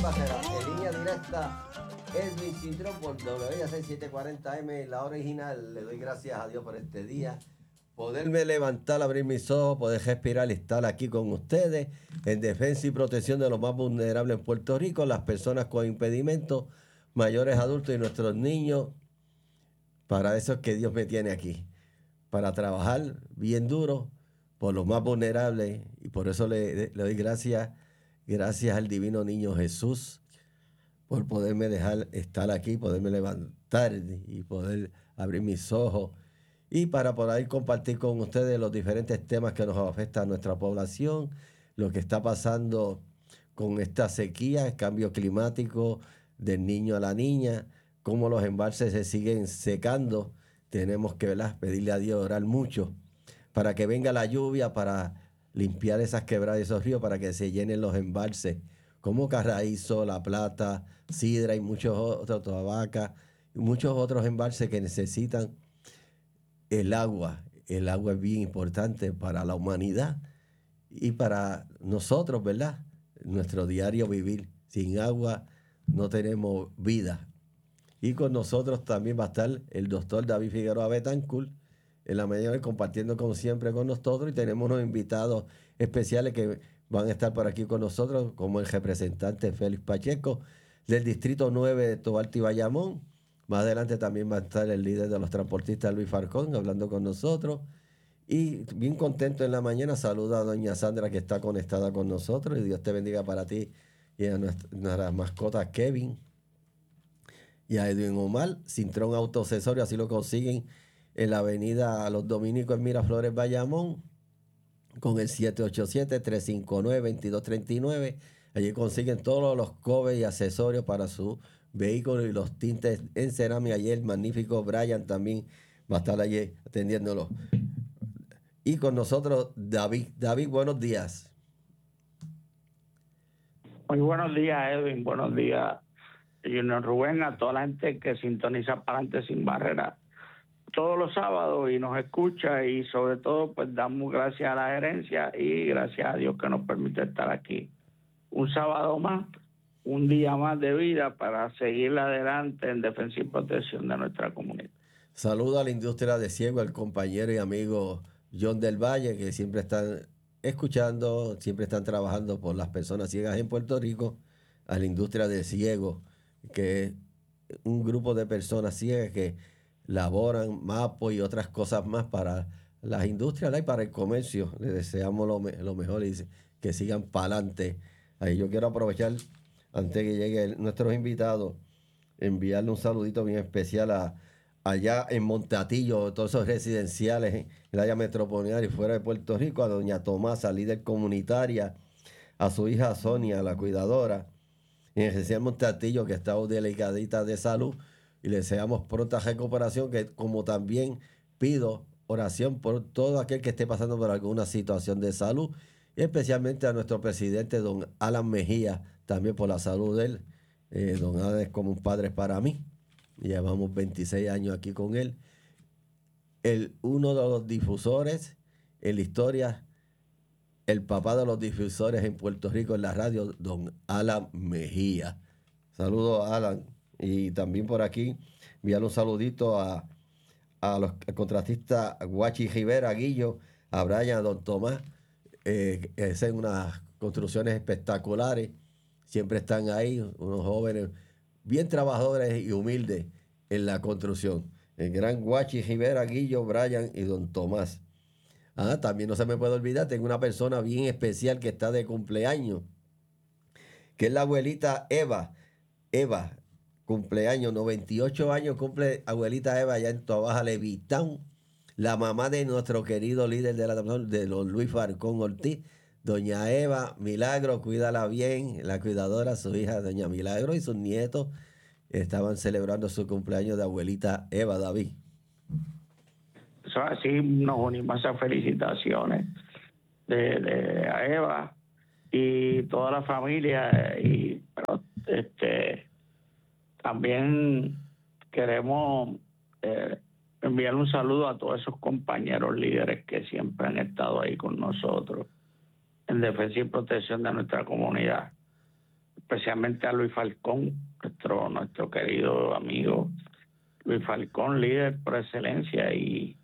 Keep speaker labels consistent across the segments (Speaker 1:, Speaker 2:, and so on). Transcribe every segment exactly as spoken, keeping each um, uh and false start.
Speaker 1: Bajera, en línea directa, Edwin Cintrón por W I A C setecientos cuarenta M, la original. Le doy gracias a Dios por este día. Poderme levantar, abrir mis ojos, poder respirar y estar aquí con ustedes en defensa y protección de los más vulnerables en Puerto Rico, las personas con impedimentos, mayores adultos y nuestros niños. Para eso es que Dios me tiene aquí, para trabajar bien duro por los más vulnerables, y por eso le, le doy gracias, gracias al divino niño Jesús por poderme dejar estar aquí, poderme levantar y poder abrir mis ojos, y para poder compartir con ustedes los diferentes temas que nos afectan a nuestra población, lo que está pasando con esta sequía, el cambio climático del niño a la niña, cómo los embalses se siguen secando. Tenemos que, ¿verdad?, pedirle a Dios, orar mucho para que venga la lluvia, para limpiar esas quebradas y esos ríos, para que se llenen los embalses, como Carraízo, La Plata, Sidra y muchos otros, Toabaca, y muchos otros embalses que necesitan el agua. El agua es bien importante para la humanidad y para nosotros, ¿verdad? Nuestro diario vivir. Sin agua no tenemos vida. Y con nosotros también va a estar el doctor David Figueroa Betancourt en la mañana, compartiendo como siempre con nosotros, y tenemos unos invitados especiales que van a estar por aquí con nosotros, como el representante Félix Pacheco del Distrito nueve de Tobalta y Bayamón. Más adelante también va a estar el líder de los transportistas, Luis Farcón, hablando con nosotros. Y bien contento en la mañana, saluda a doña Sandra, que está conectada con nosotros, y Dios te bendiga para ti y a nuestra, nuestras mascotas Kevin y a Edwin Omar. Cintrón Autoaccesorio, así lo consiguen en la avenida Los Dominicos en Miraflores, Bayamón, con el siete ocho siete, tres cinco nueve, dos dos tres nueve. Allí consiguen todos los covers y accesorios para su vehículo y los tintes en cerámica. Allí el magnífico Brian también va a estar allí atendiéndolo. Y con nosotros David. David, buenos días.
Speaker 2: Muy buenos días, Edwin. Buenos días, Junior Rubén, a toda la gente que sintoniza Para Adelante Sin Barrera todos los sábados y nos escucha, y sobre todo pues damos gracias a la gerencia y gracias a Dios que nos permite estar aquí un sábado más, un día más de vida para seguir adelante en defensa y protección de nuestra comunidad.
Speaker 1: Saludo a la industria de ciego, al compañero y amigo John del Valle, que siempre están escuchando, siempre están trabajando por las personas ciegas en Puerto Rico, a la industria de ciego, que es un grupo de personas ciegas que laboran mapos y otras cosas más para las industrias y para el comercio. Les deseamos lo, me lo mejor y que sigan para adelante. Ahí yo quiero aprovechar, antes que lleguen nuestros invitados, enviarle un saludito bien especial a allá en Montatillo, todos esos residenciales en el área metropolitana y fuera de Puerto Rico, a doña Tomasa, líder comunitaria, a su hija Sonia, la cuidadora, en el residencial Montatillo, que está delicadita de salud, y le deseamos pronta recuperación, que como también pido oración por todo aquel que esté pasando por alguna situación de salud, y especialmente a nuestro presidente, don Alan Mejía, también por la salud de él. Eh, don Alan es como un padre para mí. Llevamos veintiséis años aquí con él. El, uno de los difusores en la historia, el papá de los difusores en Puerto Rico en la radio, don Alan Mejía. Saludos, Alan. Y también por aquí, enviar un saludito a, a los contratistas Guachi Rivera, Guillo, a Brian, a don Tomás, eh, que hacen unas construcciones espectaculares. Siempre están ahí, unos jóvenes bien trabajadores y humildes en la construcción. El gran Guachi Rivera, Guillo, Brian y don Tomás. Ah, también no se me puede olvidar, tengo una persona bien especial que está de cumpleaños, que es la abuelita Eva. Eva, cumpleaños, noventa y ocho años cumple abuelita Eva allá en Toabaja, Levitown, la mamá de nuestro querido líder de la de los Luis Farcón Ortiz. Doña Eva Milagro, cuídala bien, la cuidadora, su hija doña Milagro y sus nietos estaban celebrando su cumpleaños de abuelita Eva. David.
Speaker 2: Eso así, nos unimos a esas felicitaciones de, de a Eva y toda la familia, y pero, este también queremos eh, enviar un saludo a todos esos compañeros líderes que siempre han estado ahí con nosotros en defensa y protección de nuestra comunidad. especialmente a Luis Falcón, nuestro, nuestro querido amigo Luis Falcón, líder por excelencia y,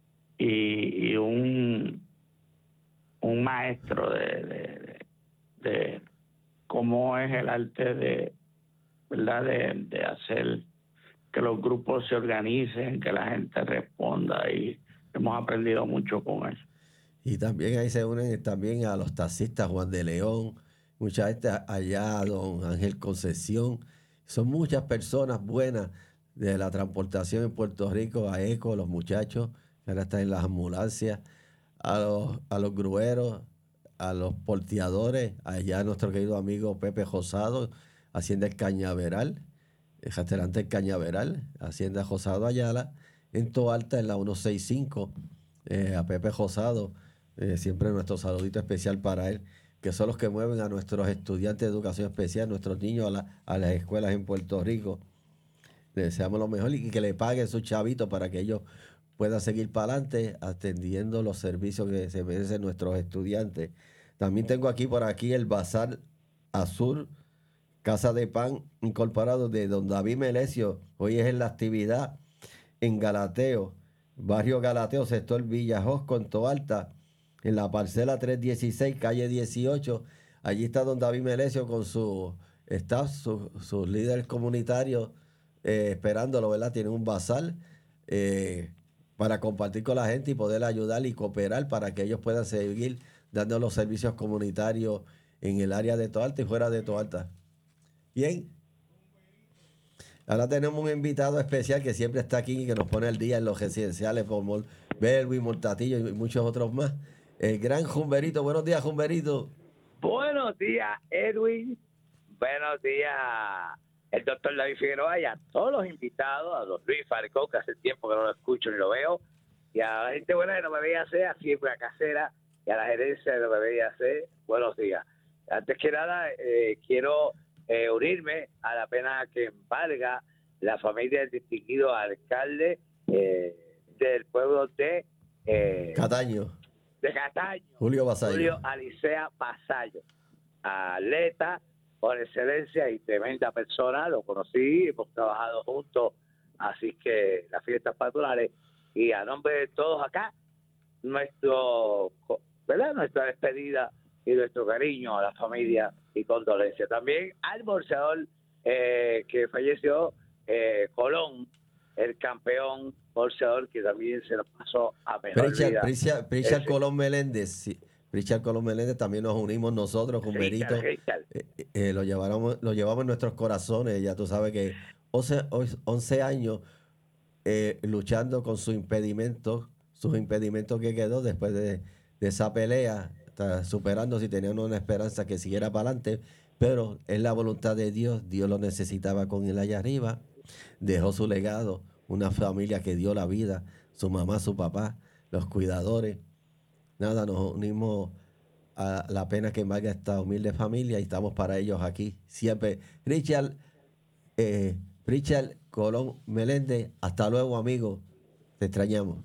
Speaker 2: y, y un, un maestro de, de, de, de cómo es el arte de, ¿verdad? De, de hacer que los grupos se organicen, que la gente responda, y hemos aprendido mucho con él.
Speaker 1: Y también ahí se unen también a los taxistas, Juan de León, mucha gente allá, don Ángel Concesión. Son muchas personas buenas de la transportación en Puerto Rico, a ECO, los muchachos que ahora están en las ambulancias, a los, a los grueros, a los porteadores, allá nuestro querido amigo Pepe Josado, Hacienda El Cañaveral, el restaurante El Cañaveral, Hacienda Josado Ayala, en Toalta, en la ciento sesenta y cinco, eh, a Pepe Josado, eh, siempre nuestro saludito especial para él, que son los que mueven a nuestros estudiantes de educación especial, nuestros niños a, la, a las escuelas en Puerto Rico. Le deseamos lo mejor y que le paguen sus chavitos para que ellos puedan seguir para adelante atendiendo los servicios que se merecen nuestros estudiantes. También tengo aquí por aquí el Bazar Azul, Casa de Pan Incorporado de don David Melesio. Hoy es en la actividad en Galateo, barrio Galateo, sector Villajosco, en Toalta, en la parcela trescientos dieciséis, calle dieciocho. Allí está don David Melesio con su staff, sus su líderes comunitarios, eh, esperándolo, ¿verdad? Tienen un bazar eh, para compartir con la gente y poder ayudar y cooperar para que ellos puedan seguir dando los servicios comunitarios en el área de Toalta y fuera de Toalta. Bien. Ahora tenemos un invitado especial que siempre está aquí y que nos pone al día en los residenciales como Belwin, Mortatillo y muchos otros más. El gran Jumberito. Buenos días, Jumberito.
Speaker 3: Buenos días, Edwin. Buenos días, el doctor David Figueroa, y a todos los invitados, a don Luis Falcón, que hace tiempo que no lo escucho ni lo veo, y a la gente buena que no me veía hacer, a Siembra Casera, y a la gerencia que no me veía hacer. Buenos días. Antes que nada, eh, quiero eh, unirme a la pena que embarga la familia del distinguido alcalde eh, del pueblo de
Speaker 1: eh, Cataño.
Speaker 3: De Cataño.
Speaker 1: Julio Vasallo.
Speaker 3: Julio Alicea Vasallo. Atleta por excelencia y tremenda persona. Lo conocí, hemos trabajado juntos. Así que las fiestas patronales. Y a nombre de todos acá, nuestro, ¿verdad? Nuestra despedida y nuestro cariño a la familia y condolencia. También al boxeador eh, que falleció, eh, Colón, el campeón boxeador que también se lo pasó a mejor
Speaker 1: Prichard,
Speaker 3: vida.
Speaker 1: Prichard, Prichard Colón Meléndez, sí. Prichard Colón Meléndez, también nos unimos nosotros con Berito. Eh, eh, lo, llevamos, lo llevamos en nuestros corazones. Ya tú sabes que once, once años eh, luchando con sus impedimentos, sus impedimentos que quedó después de, de esa pelea, está superando si tenían una esperanza que siguiera para adelante, pero es la voluntad de Dios. Dios lo necesitaba con él allá arriba. Dejó su legado, una familia que dio la vida, su mamá, su papá, los cuidadores. Nada, nos unimos a la pena que embarga esta humilde familia y estamos para ellos aquí siempre. Richard, eh, Richard Colón Meléndez, hasta luego, amigo. Te extrañamos.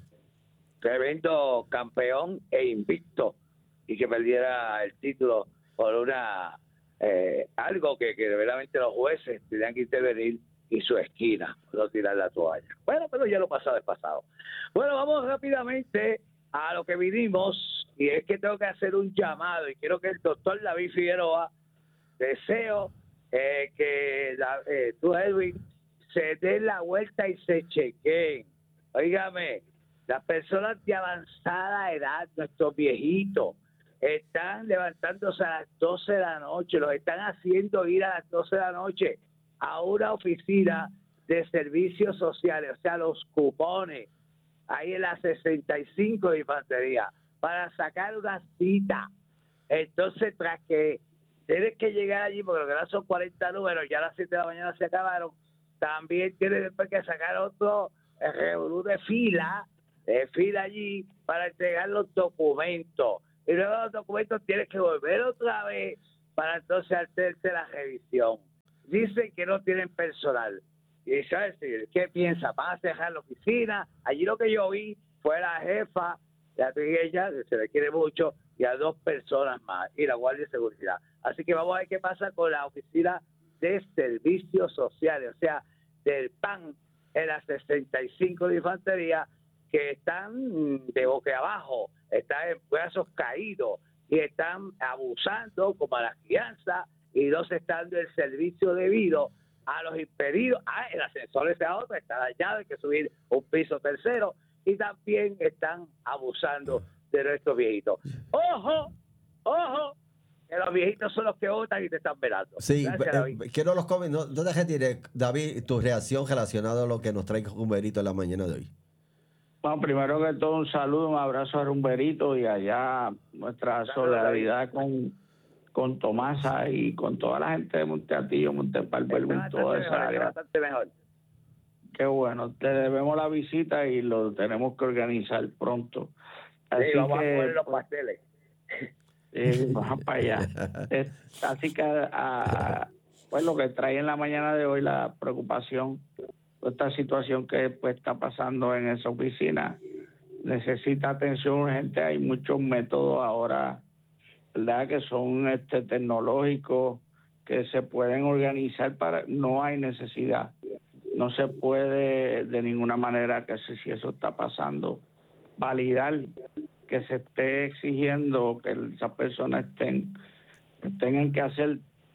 Speaker 3: Tremendo campeón e invicto, y que perdiera el título por una eh, algo que, que verdaderamente los jueces tenían que intervenir, y su esquina, no tirar la toalla. Bueno, pero ya lo pasado es pasado. Bueno, vamos rápidamente a lo que vinimos, y es que tengo que hacer un llamado, y quiero que el doctor David Figueroa, deseo eh, que la, eh, tú, Edwin, se den la vuelta y se chequeen. Óigame, las personas de avanzada edad, nuestros viejitos, están levantándose a las doce de la noche, los están haciendo ir a las doce de la noche a una oficina de servicios sociales, o sea, los cupones, ahí en la sesenta y cinco de Infantería, para sacar una cita. Entonces, tras que tienes que llegar allí, porque lo que dan son cuarenta números, ya a las siete de la mañana se acabaron, también tienes después que sacar otro revolú de fila, de fila allí, para entregar los documentos. Y luego los documentos tienes que volver otra vez para entonces hacerte la revisión. Dicen que no tienen personal. Y ¿sabes qué piensa? ¿Van a cerrar la oficina? Allí lo que yo vi fue la jefa, la ella, que se le quiere mucho, y a dos personas más, y la Guardia de Seguridad. Así que vamos a ver qué pasa con la Oficina de Servicios Sociales, o sea, del P A N en la sesenta y cinco de Infantería, que están de boca abajo, están en brazos caídos y están abusando como a la crianza y no se está dando el servicio debido a los impedidos. Ah, el ascensor ese otro está dañado, hay que subir un piso tercero, y también están abusando de nuestros viejitos. ¡Ojo! ¡Ojo! Que los viejitos son los que votan y te están velando.
Speaker 1: Sí,
Speaker 3: Gracias, David.
Speaker 1: eh, quiero los comentarios. No, no dejes de, David, tu reacción relacionada a lo que nos trae Humberito en la mañana de hoy.
Speaker 2: Bueno, primero que todo, un saludo, un abrazo a Rumberito y allá nuestra solidaridad con, con Tomasa y con toda la gente de Monteatillo, Montepalvo, en toda esa área.
Speaker 3: Bastante mejor.
Speaker 2: Qué bueno, te debemos la visita y lo tenemos que organizar pronto. Así
Speaker 3: Sí, vamos
Speaker 2: que,
Speaker 3: a poner los
Speaker 2: pues,
Speaker 3: pasteles.
Speaker 2: eh, vamos para allá. Es, así que, a, pues lo que trae en la mañana de hoy la preocupación, esta situación que pues está pasando en esa oficina, necesita atención urgente. Hay muchos métodos ahora, ¿verdad?, que son este tecnológicos, que se pueden organizar para, no hay necesidad. No se puede de ninguna manera, que si, si eso está pasando, validar que se esté exigiendo que esas personas estén, tengan que hacer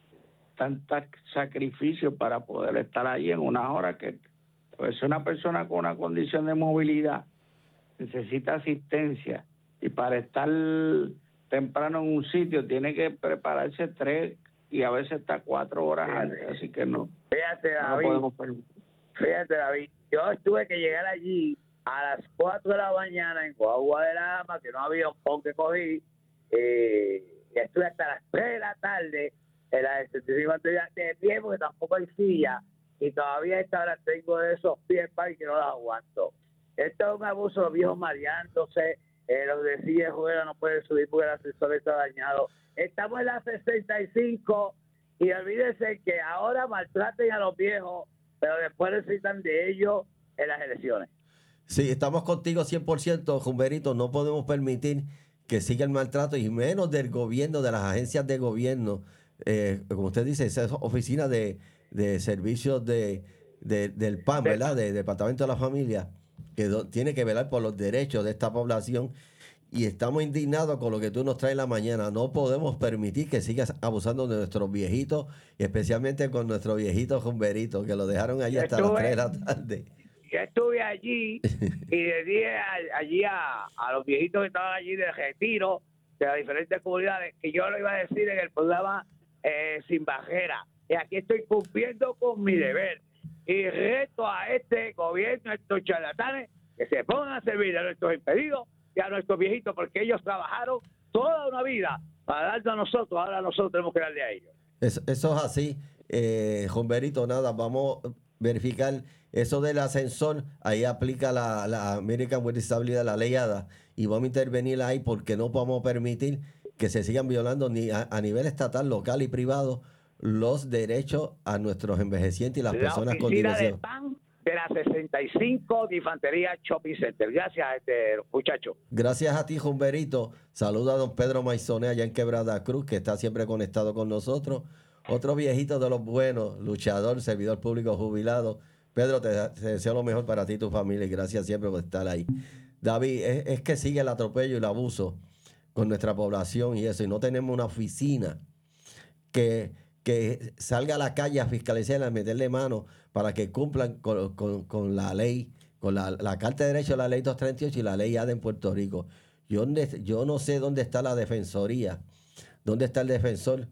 Speaker 2: tantos sacrificios para poder estar ahí en unas horas que, pues, una persona con una condición de movilidad necesita asistencia, y para estar temprano en un sitio tiene que prepararse tres y a veces hasta cuatro horas antes, así que no,
Speaker 3: Fíjate,
Speaker 2: no
Speaker 3: David,
Speaker 2: podemos permitir.
Speaker 3: fíjate, David, yo tuve que llegar allí a las cuatro de la mañana en Coagua de la Ama, que no había un pon que cogí, eh, y estuve hasta las tres de la tarde en la extensiva de pie, porque tampoco hay silla, y todavía a esta hora tengo de esos pies para que no los aguanto. Esto es un abuso, los viejos mareándose, eh, los de silla de juega no pueden subir porque el ascensor está dañado. Estamos en la sesenta y cinco y olvídense que ahora maltraten a los viejos, pero después necesitan de ellos en las elecciones.
Speaker 1: Sí, estamos contigo cien por ciento, Humberito. No podemos permitir que siga el maltrato, y menos del gobierno, de las agencias de gobierno. Eh, como usted dice, esas oficinas de, de servicios de, de- del P A N, ¿verdad? Del Departamento de la Familia, que do- tiene que velar por los derechos de esta población. Y estamos indignados con lo que tú nos traes en la mañana. No podemos permitir que sigas abusando de nuestros viejitos, y especialmente con nuestro viejito Humberito, que lo dejaron allí hasta las
Speaker 3: Estuve-
Speaker 1: tres de la tarde.
Speaker 3: Yo estuve allí y le dije a- allí a, a los viejitos que estaban allí de retiro, de las diferentes comunidades, que yo lo iba a decir en el programa eh, Sin Bajera. Y aquí estoy cumpliendo con mi deber. Y reto a este gobierno, a estos charlatanes, que se pongan a servir a nuestros impedidos y a nuestros viejitos, porque ellos trabajaron toda una vida para darnos a nosotros. Ahora nosotros tenemos que darle a ellos.
Speaker 1: Eso, eso es así, eh, Humberito. Nada, vamos a verificar eso del ascensor. Ahí aplica la, la American with Disability, la ley A D A, y vamos a intervenir ahí, porque no podemos permitir que se sigan violando ni a, a nivel estatal, local y privado los derechos a nuestros envejecientes y las
Speaker 3: La
Speaker 1: personas con
Speaker 3: oficina del
Speaker 1: diversidad.
Speaker 3: P A N de la sesenta y cinco de Infantería Shopping Center. Gracias, este muchacho.
Speaker 1: Gracias a ti, Humberito. Saluda a don Pedro Maizoné allá en Quebrada Cruz, que está siempre conectado con nosotros. Otro viejito de los buenos, luchador, servidor público jubilado. Pedro, te, te deseo lo mejor para ti y tu familia, y gracias siempre por estar ahí. David, es, es que sigue el atropello y el abuso con nuestra población y eso, y no tenemos una oficina que, que salga a la calle a fiscalizar, a meterle mano para que cumplan con, con- con la ley, con la, la Carta de Derechos, la ley doscientos treinta y ocho y la ley A D A en Puerto Rico. Yo, ne- yo no sé dónde está la defensoría, dónde está el defensor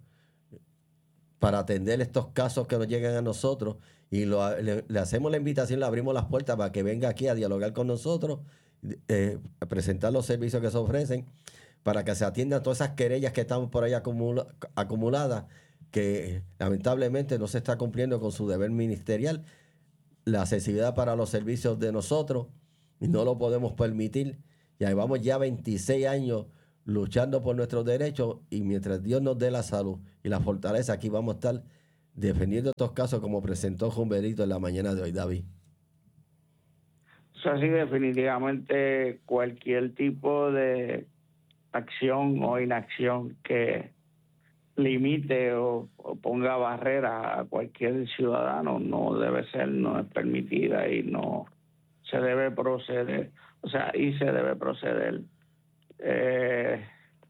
Speaker 1: para atender estos casos que nos llegan a nosotros, y lo- le, le hacemos la invitación, le abrimos las puertas para que venga aquí a dialogar con nosotros, eh, a presentar los servicios que se ofrecen, para que se atiendan todas esas querellas que están por ahí acumula- acumuladas, que lamentablemente no se está cumpliendo con su deber ministerial, la accesibilidad para los servicios de nosotros, y no lo podemos permitir. Ya llevamos ya veintiséis años luchando por nuestros derechos, y mientras Dios nos dé la salud y la fortaleza, aquí vamos a estar defendiendo estos casos, como presentó Humberito en la mañana de hoy, David.
Speaker 2: O sea, sí, definitivamente cualquier tipo de acción o inacción que limite o, o ponga barreras a cualquier ciudadano no debe ser, no es permitida y no se debe proceder, o sea, y se debe proceder. Eh,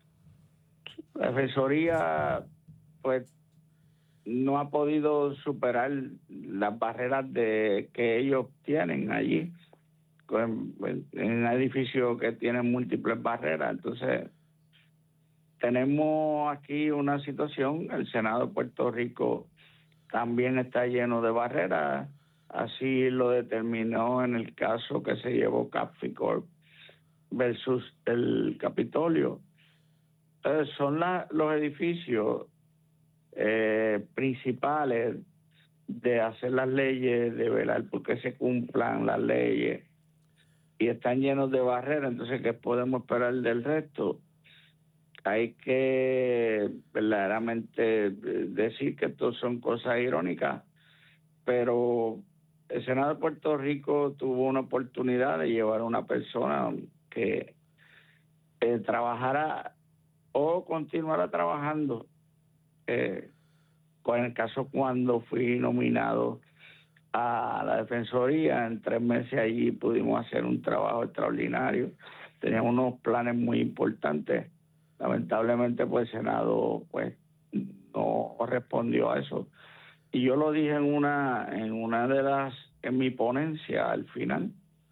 Speaker 2: la Defensoría, pues, no ha podido superar las barreras de que ellos tienen allí, en, en un edificio que tiene múltiples barreras. Entonces, tenemos aquí una situación, el Senado de Puerto Rico también está lleno de barreras, así lo determinó en el caso que se llevó Capficor versus el Capitolio. Entonces, son la, los edificios eh, principales de hacer las leyes, de velar porque se cumplan las leyes, y están llenos de barreras. Entonces, ¿qué podemos esperar del resto? Hay que verdaderamente decir que esto son cosas irónicas, pero el Senado de Puerto Rico tuvo una oportunidad de llevar a una persona que eh, trabajara o continuara trabajando. Eh, con el caso cuando fui nominado a la Defensoría, en tres meses allí pudimos hacer un trabajo extraordinario. Teníamos unos planes muy importantes. Lamentablemente, pues el Senado pues no respondió a eso. Y yo lo dije en una en una de las en mi ponencia al final.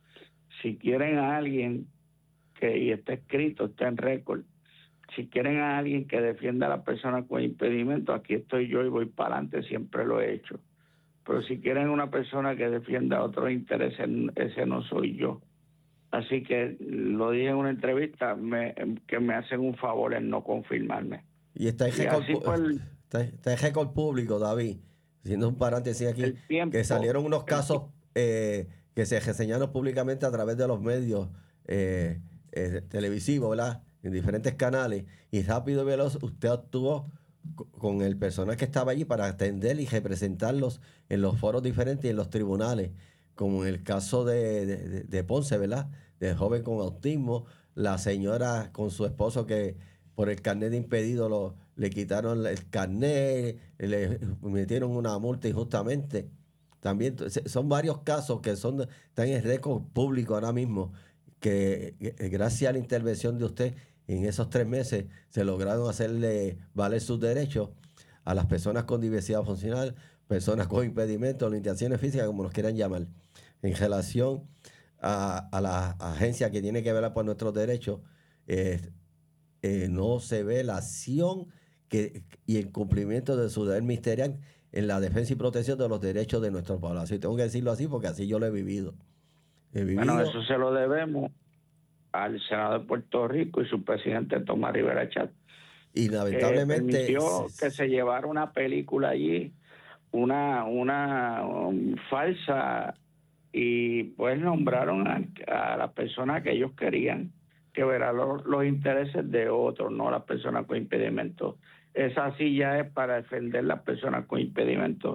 Speaker 2: Si quieren a alguien que, y está escrito, está en récord, si quieren a alguien que defienda a las personas con impedimento, aquí estoy yo y voy para adelante, siempre lo he hecho. Pero si quieren una persona que defienda otros intereses, ese no soy yo. Así que lo dije en una entrevista, me, que me hacen un favor en no confirmarme.
Speaker 1: Y está en récord, pues, está, está en récord público, David, siendo un paréntesis aquí, tiempo, que salieron unos casos eh, que se reseñaron públicamente a través de los medios eh, eh, televisivos, ¿verdad?, en diferentes canales, y rápido y veloz usted actuó con el personal que estaba allí para atender y representarlos en los foros diferentes y en los tribunales, como en el caso de, de, de Ponce, ¿verdad?, del joven con autismo, la señora con su esposo que por el carnet de impedido lo, le quitaron el carnet, le metieron una multa injustamente. También son varios casos que son están en récord público ahora mismo, que gracias a la intervención de usted en esos tres meses se lograron hacerle valer sus derechos a las personas con diversidad funcional, personas con impedimentos, limitaciones físicas, como nos quieran llamar, en relación a, a la agencia que tiene que velar por nuestros derechos. Eh, eh, no se ve la acción que, y el cumplimiento de su deber ministerial en la defensa y protección de los derechos de nuestra población. Y tengo que decirlo así porque así yo lo he vivido. He vivido.
Speaker 2: Bueno, eso se lo debemos al Senado de Puerto Rico y su presidente Tomás Rivera Chat.
Speaker 1: Y lamentablemente
Speaker 2: Eh, permitió que se llevara una película allí, una, una um, falsa, y pues nombraron a, a las personas que ellos querían que verá los, los intereses de otros, no las personas con impedimentos. Esa silla es para defender las personas con impedimentos,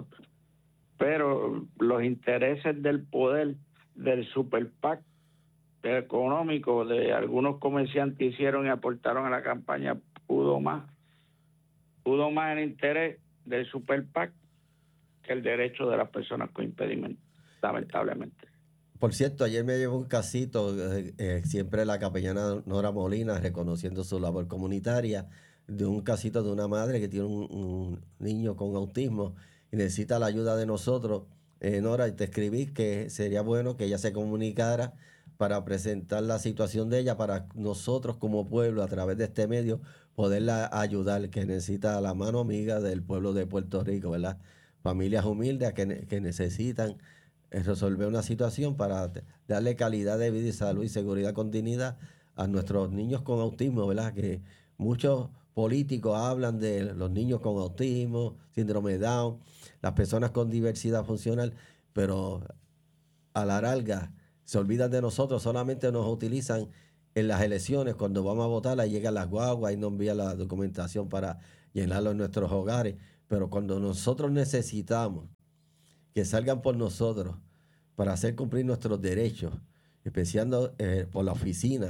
Speaker 2: pero los intereses del poder, del super PAC económico, de algunos comerciantes hicieron y aportaron a la campaña, pudo más, pudo más el interés del super PAC que el derecho de las personas con impedimentos, lamentablemente.
Speaker 1: Por cierto, ayer me llevó un casito, eh, eh, siempre la capellana Nora Molina, reconociendo su labor comunitaria, de un casito de una madre que tiene un, un niño con autismo y necesita la ayuda de nosotros. Eh, Nora, te escribí que sería bueno que ella se comunicara para presentar la situación de ella, para nosotros como pueblo, a través de este medio, poderla ayudar, que necesita la mano amiga del pueblo de Puerto Rico, ¿verdad? Familias humildes que, que necesitan resolver una situación para darle calidad de vida y salud y seguridad con dignidad a nuestros niños con autismo, ¿verdad? Que muchos políticos hablan de los niños con autismo, síndrome de Down, las personas con diversidad funcional, pero a la larga se olvidan de nosotros, solamente nos utilizan en las elecciones, cuando vamos a votar, ahí llegan las guaguas y nos envían la documentación para llenarlo en nuestros hogares, pero cuando nosotros necesitamos que salgan por nosotros para hacer cumplir nuestros derechos, especialmente eh, por la oficina,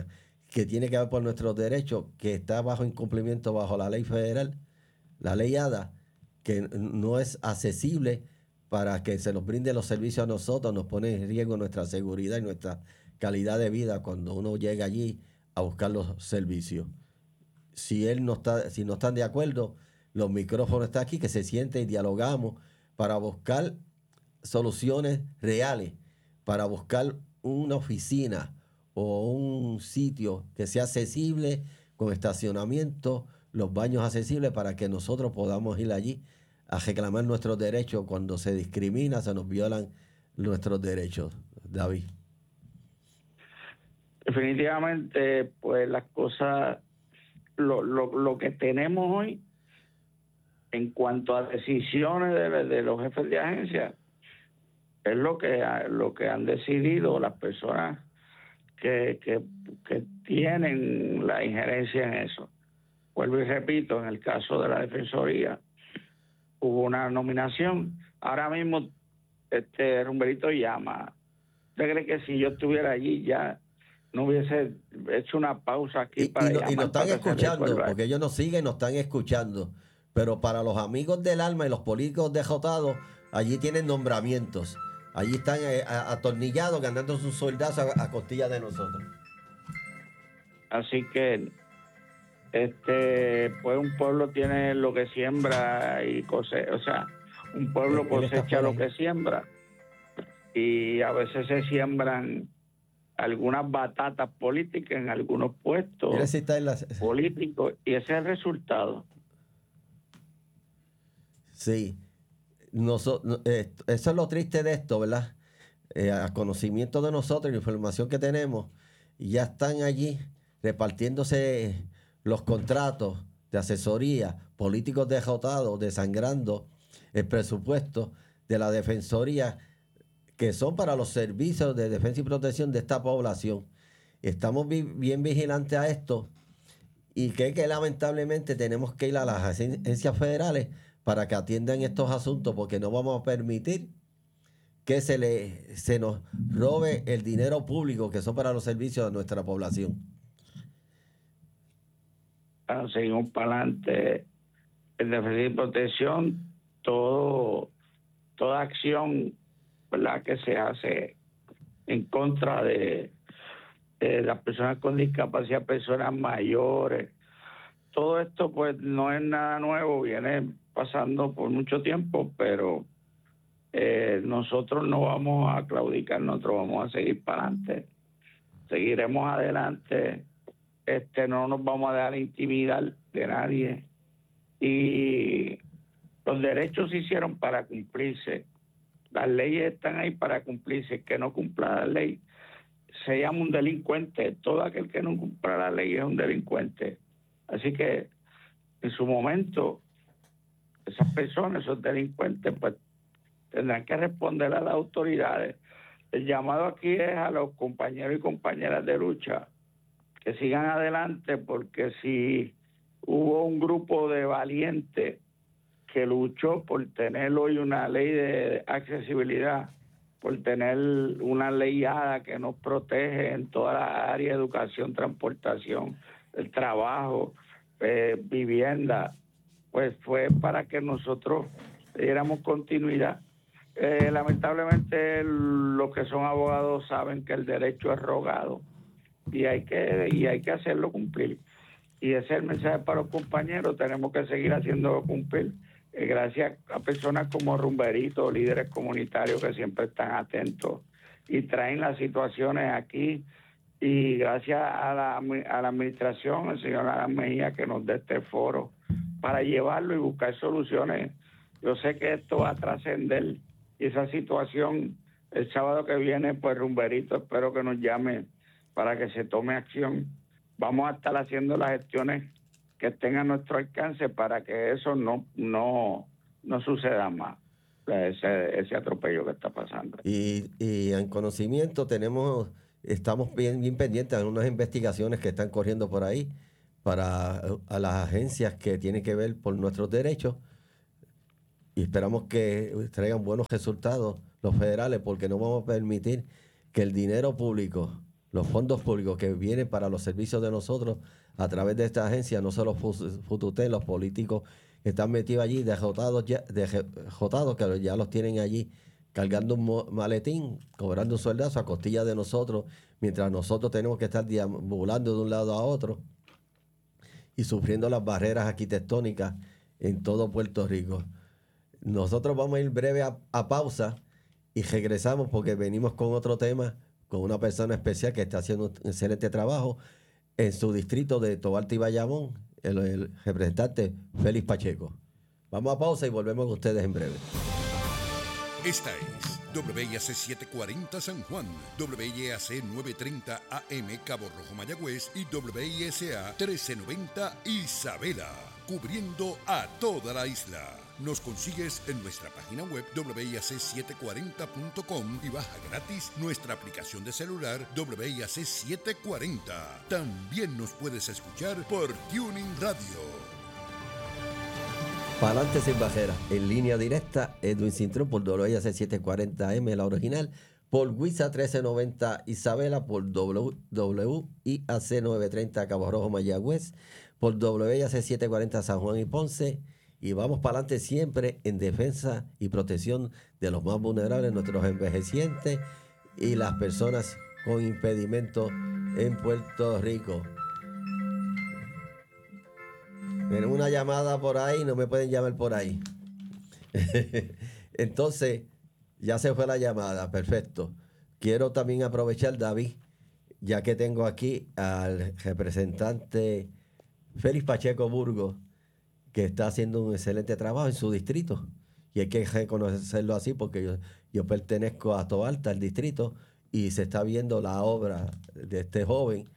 Speaker 1: que tiene que ver por nuestros derechos, que está bajo incumplimiento bajo la ley federal, la ley ADA, que no es accesible para que se nos brinde los servicios a nosotros, nos pone en riesgo nuestra seguridad y nuestra calidad de vida cuando uno llega allí a buscar los servicios. Si él no está, si no están de acuerdo, los micrófonos están aquí, que se sienten y dialogamos para buscar soluciones reales, para buscar una oficina o un sitio que sea accesible, con estacionamiento, los baños accesibles, para que nosotros podamos ir allí a reclamar nuestros derechos cuando se discrimina, se nos violan nuestros derechos. David.
Speaker 2: Definitivamente, pues las cosas, lo, lo, lo que tenemos hoy en cuanto a decisiones de, de los jefes de agencia es lo que, lo que han decidido las personas que, que, que tienen la injerencia en eso. Vuelvo y repito, en el caso de la Defensoría hubo una nominación. Ahora mismo este Rumberito llama. ¿Usted cree que si yo estuviera allí ya no hubiese hecho una pausa aquí
Speaker 1: y,
Speaker 2: para
Speaker 1: y, no,
Speaker 2: llamar?
Speaker 1: y nos están escuchando, porque ellos nos siguen, nos están escuchando. Pero para los amigos del alma y los políticos derrotados, allí tienen nombramientos. Allí están eh, atornillados, ganando sus soldazos a, a costillas de nosotros.
Speaker 2: Así que este pues un pueblo tiene lo que siembra y cosecha, o sea, un pueblo cosecha lo que siembra, y a veces se siembran algunas batatas políticas en algunos puestos
Speaker 1: si está en la...
Speaker 2: políticos, y ese es el resultado.
Speaker 1: Sí, Noso, eh, eso es lo triste de esto, ¿verdad? Eh, a conocimiento de nosotros, la información que tenemos, y ya están allí repartiéndose los contratos de asesoría, políticos derrotados, desangrando el presupuesto de la Defensoría, que son para los servicios de defensa y protección de esta población. Estamos vi bien vigilantes a esto, y que, que lamentablemente tenemos que ir a las agencias federales para que atiendan estos asuntos, porque no vamos a permitir que se, le, se nos robe el dinero público que son para los servicios de nuestra población.
Speaker 2: Seguimos para adelante en defensa y protección. Todo, toda acción, ¿verdad?, que se hace en contra de, de las personas con discapacidad, personas mayores, todo esto pues no es nada nuevo, viene pasando por mucho tiempo, pero eh, nosotros no vamos a claudicar, nosotros vamos a seguir para adelante, seguiremos adelante. Este, no nos vamos a dejar intimidar de nadie, y los derechos se hicieron para cumplirse, las leyes están ahí para cumplirse. El que no cumpla la ley se llama un delincuente, todo aquel que no cumpla la ley es un delincuente. Así que en su momento esas personas, esos delincuentes, pues tendrán que responder a las autoridades. El llamado aquí es a los compañeros y compañeras de lucha que sigan adelante, porque si hubo un grupo de valientes que luchó por tener hoy una ley de accesibilidad, por tener una ley ADA que nos protege en toda la área de educación, transportación, el trabajo, eh, vivienda, pues fue para que nosotros diéramos continuidad. Eh, lamentablemente los que son abogados saben que el derecho es rogado, y hay que y hay que hacerlo cumplir, y ese es el mensaje para los compañeros. Tenemos que seguir haciéndolo cumplir, eh, gracias a personas como Rumberito, líderes comunitarios que siempre están atentos y traen las situaciones aquí, y gracias a la, a la administración, el señor Alan Mejía, que nos dé este foro para llevarlo y buscar soluciones. Yo sé que esto va a trascender, y esa situación el sábado que viene, pues Rumberito, espero que nos llame para que se tome acción. Vamos a estar haciendo las gestiones que estén a nuestro alcance para que eso no no no suceda más, ese, ese atropello que está pasando.
Speaker 1: Y, y en conocimiento tenemos, estamos bien, bien pendientes de unas investigaciones que están corriendo por ahí para a las agencias que tienen que ver por nuestros derechos, y esperamos que traigan buenos resultados los federales, porque no vamos a permitir que el dinero público los fondos públicos que vienen para los servicios de nosotros a través de esta agencia no se los fututeen los políticos que están metidos allí, dejotados, ya, dejotados que ya los tienen allí cargando un maletín, cobrando un sueldazo a costilla de nosotros, mientras nosotros tenemos que estar deambulando de un lado a otro y sufriendo las barreras arquitectónicas en todo Puerto Rico. Nosotros vamos a ir breve a, a pausa y regresamos porque venimos con otro tema, con una persona especial que está haciendo un excelente trabajo en su distrito de Tobalta y Bayamón, el, el representante Félix Pacheco. Vamos a pausa y volvemos con ustedes en breve.
Speaker 4: Esta es W I A C setecientos cuarenta San Juan, W I A C novecientos treinta A M Cabo Rojo Mayagüez y W I S A trece noventa Isabela, cubriendo a toda la isla. Nos consigues en nuestra página web W I A C setecientos cuarenta punto com y baja gratis nuestra aplicación de celular W I A C setecientos cuarenta. También nos puedes escuchar por Tuning Radio.
Speaker 1: Pa'lante sin bajera, en línea directa, Edwin Cintrón por W I A C setecientos cuarenta A M, la original, por W I S A trece noventa Isabela, por W I A C novecientos treinta Cabo Rojo Mayagüez, por W I A C setecientos cuarenta San Juan y Ponce, y vamos para adelante siempre en defensa y protección de los más vulnerables, nuestros envejecientes y las personas con impedimentos en Puerto Rico. Tenemos una llamada por ahí, no me pueden llamar por ahí. Entonces, ya se fue la llamada, perfecto. Quiero también aprovechar, David, ya que tengo aquí al representante Félix Pacheco Burgos, que está haciendo un excelente trabajo en su distrito. Y hay que reconocerlo así porque yo, yo pertenezco a Tobalta, el distrito, y se está viendo la obra de este joven.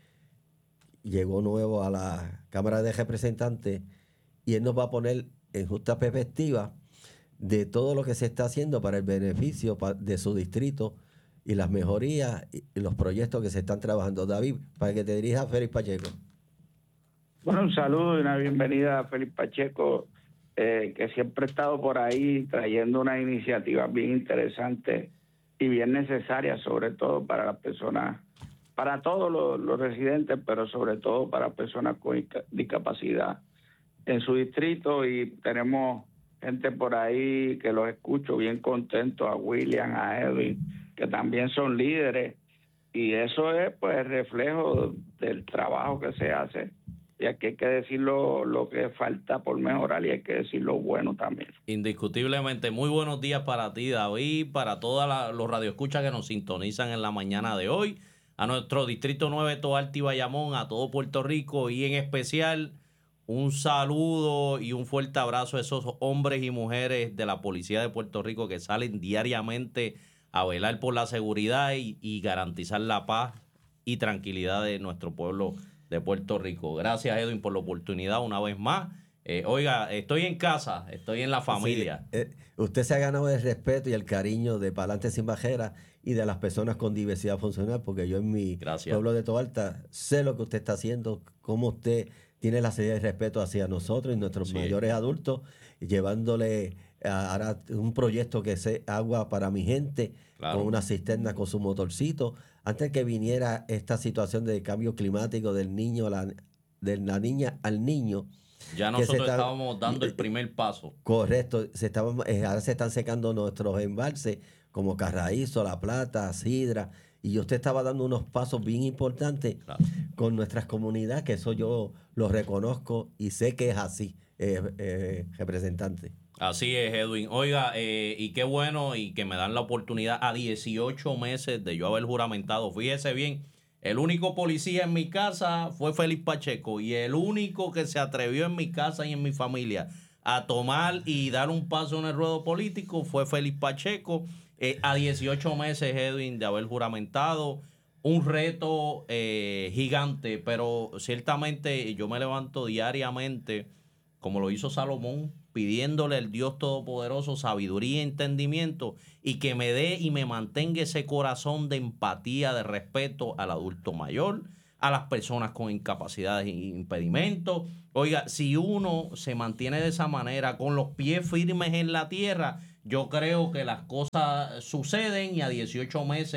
Speaker 1: Llegó nuevo a la Cámara de Representantes y él nos va a poner en justa perspectiva de todo lo que se está haciendo para el beneficio de su distrito y las mejorías y los proyectos que se están trabajando. David, para que te dirijas a Félix Pacheco.
Speaker 2: Bueno, un saludo y una bienvenida a Félix Pacheco, eh, que siempre ha estado por ahí trayendo una iniciativa bien interesante y bien necesaria, sobre todo para las personas, para todos los, los residentes, pero sobre todo para personas con discapacidad en su distrito. Y tenemos gente por ahí que los escucho bien contentos, a William, a Edwin, que también son líderes, y eso es pues reflejo del trabajo que se hace. Y aquí hay que decir lo, lo que falta por mejorar y hay que decir lo bueno también.
Speaker 5: Indiscutiblemente. Muy buenos días para ti, David, para todos los radioescuchas que nos sintonizan en la mañana de hoy, a nuestro Distrito nueve, Tobalta y Bayamón, a todo Puerto Rico, y en especial un saludo y un fuerte abrazo a esos hombres y mujeres de la Policía de Puerto Rico que salen diariamente a velar por la seguridad y, y garantizar la paz y tranquilidad de nuestro pueblo de Puerto Rico. Gracias, Edwin, por la oportunidad una vez más. Eh, oiga, estoy en casa, estoy en la familia.
Speaker 1: Sí, eh, usted se ha ganado el respeto y el cariño de Pa'lante Sin Bajera y de las personas con diversidad funcional, porque yo en mi Gracias. pueblo de Tobalta sé lo que usted está haciendo, cómo usted tiene la seriedad y respeto hacia nosotros y nuestros sí. mayores adultos, llevándole a, a un proyecto que es agua para mi gente, claro. con una cisterna con su motorcito. Antes que viniera esta situación de cambio climático del niño a la, de la niña al niño,
Speaker 5: ya nosotros está, estábamos dando el primer paso.
Speaker 1: Correcto. Se estaban, ahora se están secando nuestros embalses como Carraízo, La Plata, Sidra, y usted estaba dando unos pasos bien importantes claro. con nuestras comunidades, que eso yo lo reconozco y sé que es así, eh, eh, representante.
Speaker 5: Así es, Edwin. Oiga, eh, y qué bueno y que me dan la oportunidad a dieciocho meses de yo haber juramentado. Fíjese bien, el único policía en mi casa fue Félix Pacheco y el único que se atrevió en mi casa y en mi familia a tomar y dar un paso en el ruedo político fue Félix Pacheco. Eh, a dieciocho meses, Edwin, de haber juramentado, un reto eh, gigante, pero ciertamente yo me levanto diariamente, como lo hizo Salomón, pidiéndole al Dios Todopoderoso sabiduría y entendimiento y que me dé y me mantenga ese corazón de empatía, de respeto al adulto mayor, a las personas con incapacidades e impedimentos. Oiga, si uno se mantiene de esa manera, con los pies firmes en la tierra, yo creo que las cosas suceden y a dieciocho meses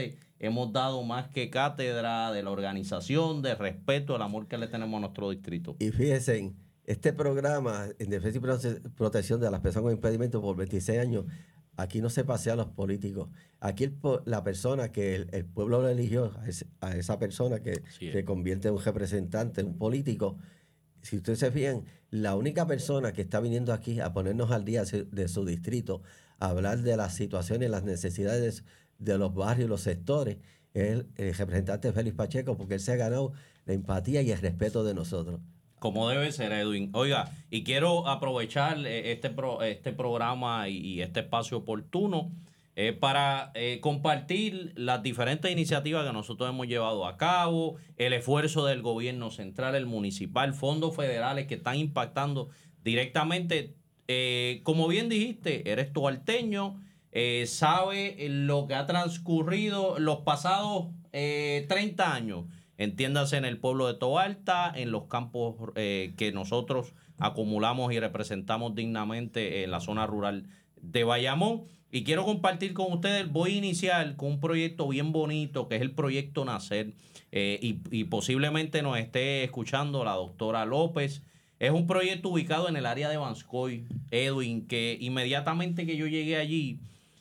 Speaker 5: hemos dado más que cátedra de la organización, de respeto, el amor que le tenemos a nuestro distrito.
Speaker 1: Y fíjense, este programa en defensa y prote- protección de las personas con impedimento por veintiséis años, aquí no se pasea a los políticos. Aquí el po- la persona que el, el pueblo lo eligió, a, ese- a esa persona que
Speaker 5: Así es.
Speaker 1: se convierte en un representante, un político, si ustedes se fijan, la única persona que está viniendo aquí a ponernos al día de de su distrito, a hablar de las situaciones, las necesidades de los barrios, los sectores, es el, el representante Félix Pacheco, porque él se ha ganado la empatía y el respeto de nosotros.
Speaker 5: Como debe ser, Edwin. Oiga, y quiero aprovechar eh, este, pro, este programa y, y este espacio oportuno eh, para eh, compartir las diferentes iniciativas que nosotros hemos llevado a cabo, el esfuerzo del gobierno central, el municipal, fondos federales que están impactando directamente. Eh, como bien dijiste, eres tualteño, eh, sabe lo que ha transcurrido los pasados eh, treinta años. Entiéndase en el pueblo de Toalta, en los campos eh, que nosotros acumulamos y representamos dignamente en la zona rural de Bayamón. Y quiero compartir con ustedes, voy a iniciar con un proyecto bien bonito, que es el proyecto Nacer, eh, y, y posiblemente nos esté escuchando la doctora López. Es un proyecto ubicado en el área de Vanscoy, Edwin, que inmediatamente que yo llegué allí,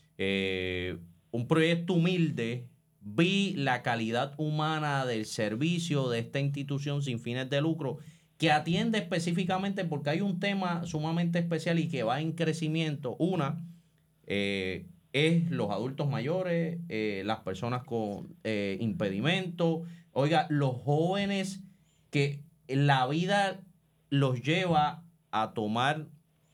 Speaker 5: eh, un proyecto humilde, vi la calidad humana del servicio de esta institución sin fines de lucro que atiende específicamente porque hay un tema sumamente especial y que va en crecimiento. Una eh, es los adultos mayores, eh, las personas con eh, impedimento, oiga, los jóvenes que la vida los lleva a tomar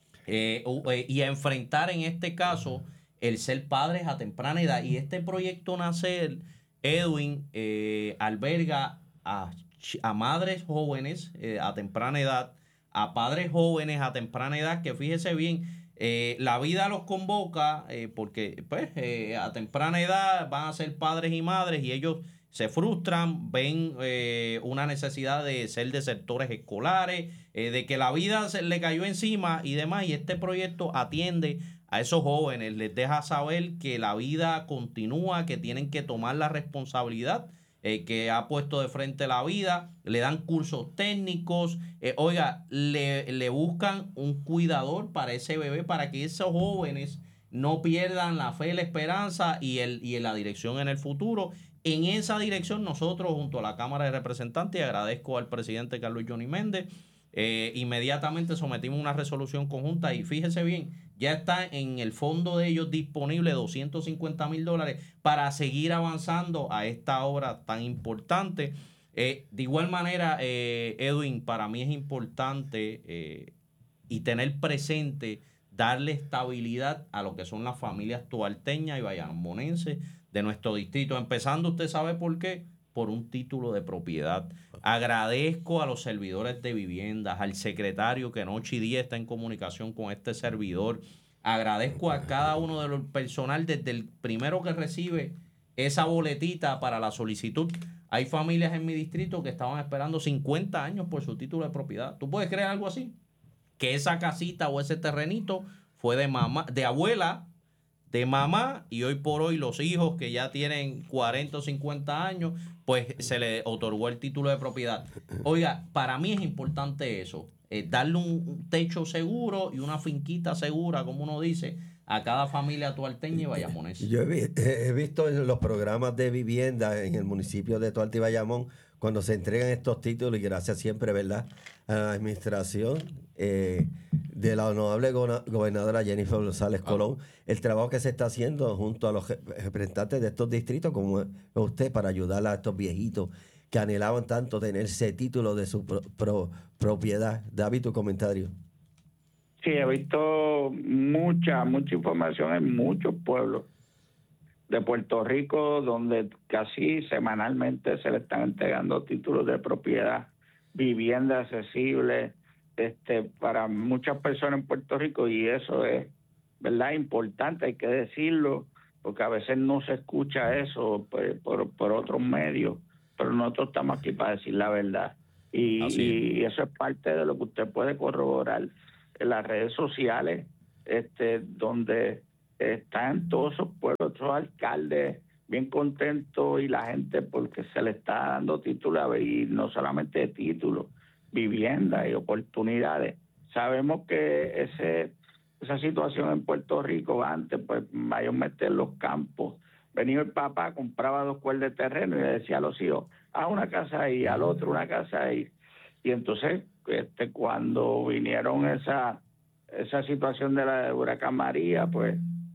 Speaker 5: eh, eh, y a enfrentar en este caso el ser padres a temprana edad. Y este proyecto Nacer, Edwin, eh, alberga a, a madres jóvenes eh, a temprana edad, a padres jóvenes a temprana edad, que fíjese bien, eh, la vida los convoca eh, porque pues eh, a temprana edad van a ser padres y madres y ellos se frustran, ven eh, una necesidad de ser desertores escolares, eh, de que la vida se le cayó encima y demás, y este proyecto atiende a esos jóvenes, les deja saber que la vida continúa, que tienen que tomar la responsabilidad eh, que ha puesto de frente la vida, le dan cursos técnicos, eh, oiga, le, le buscan un cuidador para ese bebé, para que esos jóvenes no pierdan la fe, la esperanza y, el, y la dirección en el futuro. En esa dirección nosotros junto a la Cámara de Representantes, y agradezco al presidente Carlos Johnny Méndez, eh, inmediatamente sometimos una resolución conjunta y fíjese bien, ya está en el fondo de ellos disponible doscientos cincuenta mil dólares para seguir avanzando a esta obra tan importante. Eh, de igual manera, eh, Edwin, para mí es importante eh, y tener presente darle estabilidad a lo que son las familias tualteñas y bayamonenses de nuestro distrito. Empezando, usted sabe por qué, por un título de propiedad. Agradezco a los servidores de viviendas, al secretario que noche y día está en comunicación con este servidor. Agradezco a cada uno de los personal desde el primero que recibe esa boletita para la solicitud. Hay familias en mi distrito que estaban esperando cincuenta años por su título de propiedad. ¿Tú puedes creer algo así? Que esa casita o ese terrenito fue de mamá, de abuela, de mamá, y hoy por hoy los hijos que ya tienen cuarenta o cincuenta años, pues se le otorgó el título de propiedad. Oiga, para mí es importante eso, eh, darle un techo seguro y una finquita segura, como uno dice, a cada familia tualteña y bayamonense.
Speaker 1: Yo he, vi- he visto en los programas de vivienda en el municipio de Tualta y Bayamón, cuando se entregan estos títulos, y gracias siempre, ¿verdad?, a la administración eh, de la honorable go- gobernadora Jennifer González Colón, el trabajo que se está haciendo junto a los representantes de estos distritos, como usted, para ayudar a estos viejitos que anhelaban tanto tener ese título de su pro- pro- propiedad. David, tu comentario.
Speaker 2: Sí, he visto mucha, mucha información en muchos pueblos de Puerto Rico donde casi semanalmente se le están entregando títulos de propiedad, vivienda accesible este, para muchas personas en Puerto Rico, y eso es, ¿verdad?, importante, hay que decirlo, porque a veces no se escucha eso por, por, por otros medios, pero nosotros estamos aquí para decir la verdad. Y, y eso es parte de lo que usted puede corroborar en las redes sociales, este, donde están todos esos pueblos, esos alcaldes bien contento y la gente porque se le está dando título y no solamente de título, vivienda y oportunidades. Sabemos que ese esa situación en Puerto Rico antes, pues mayormente en los campos, venía el papá, compraba dos cuerdas de terreno y le decía a los hijos, a una casa ahí, al otro una casa ahí. Y entonces, este, cuando vinieron esa esa situación de la de huracán María, pues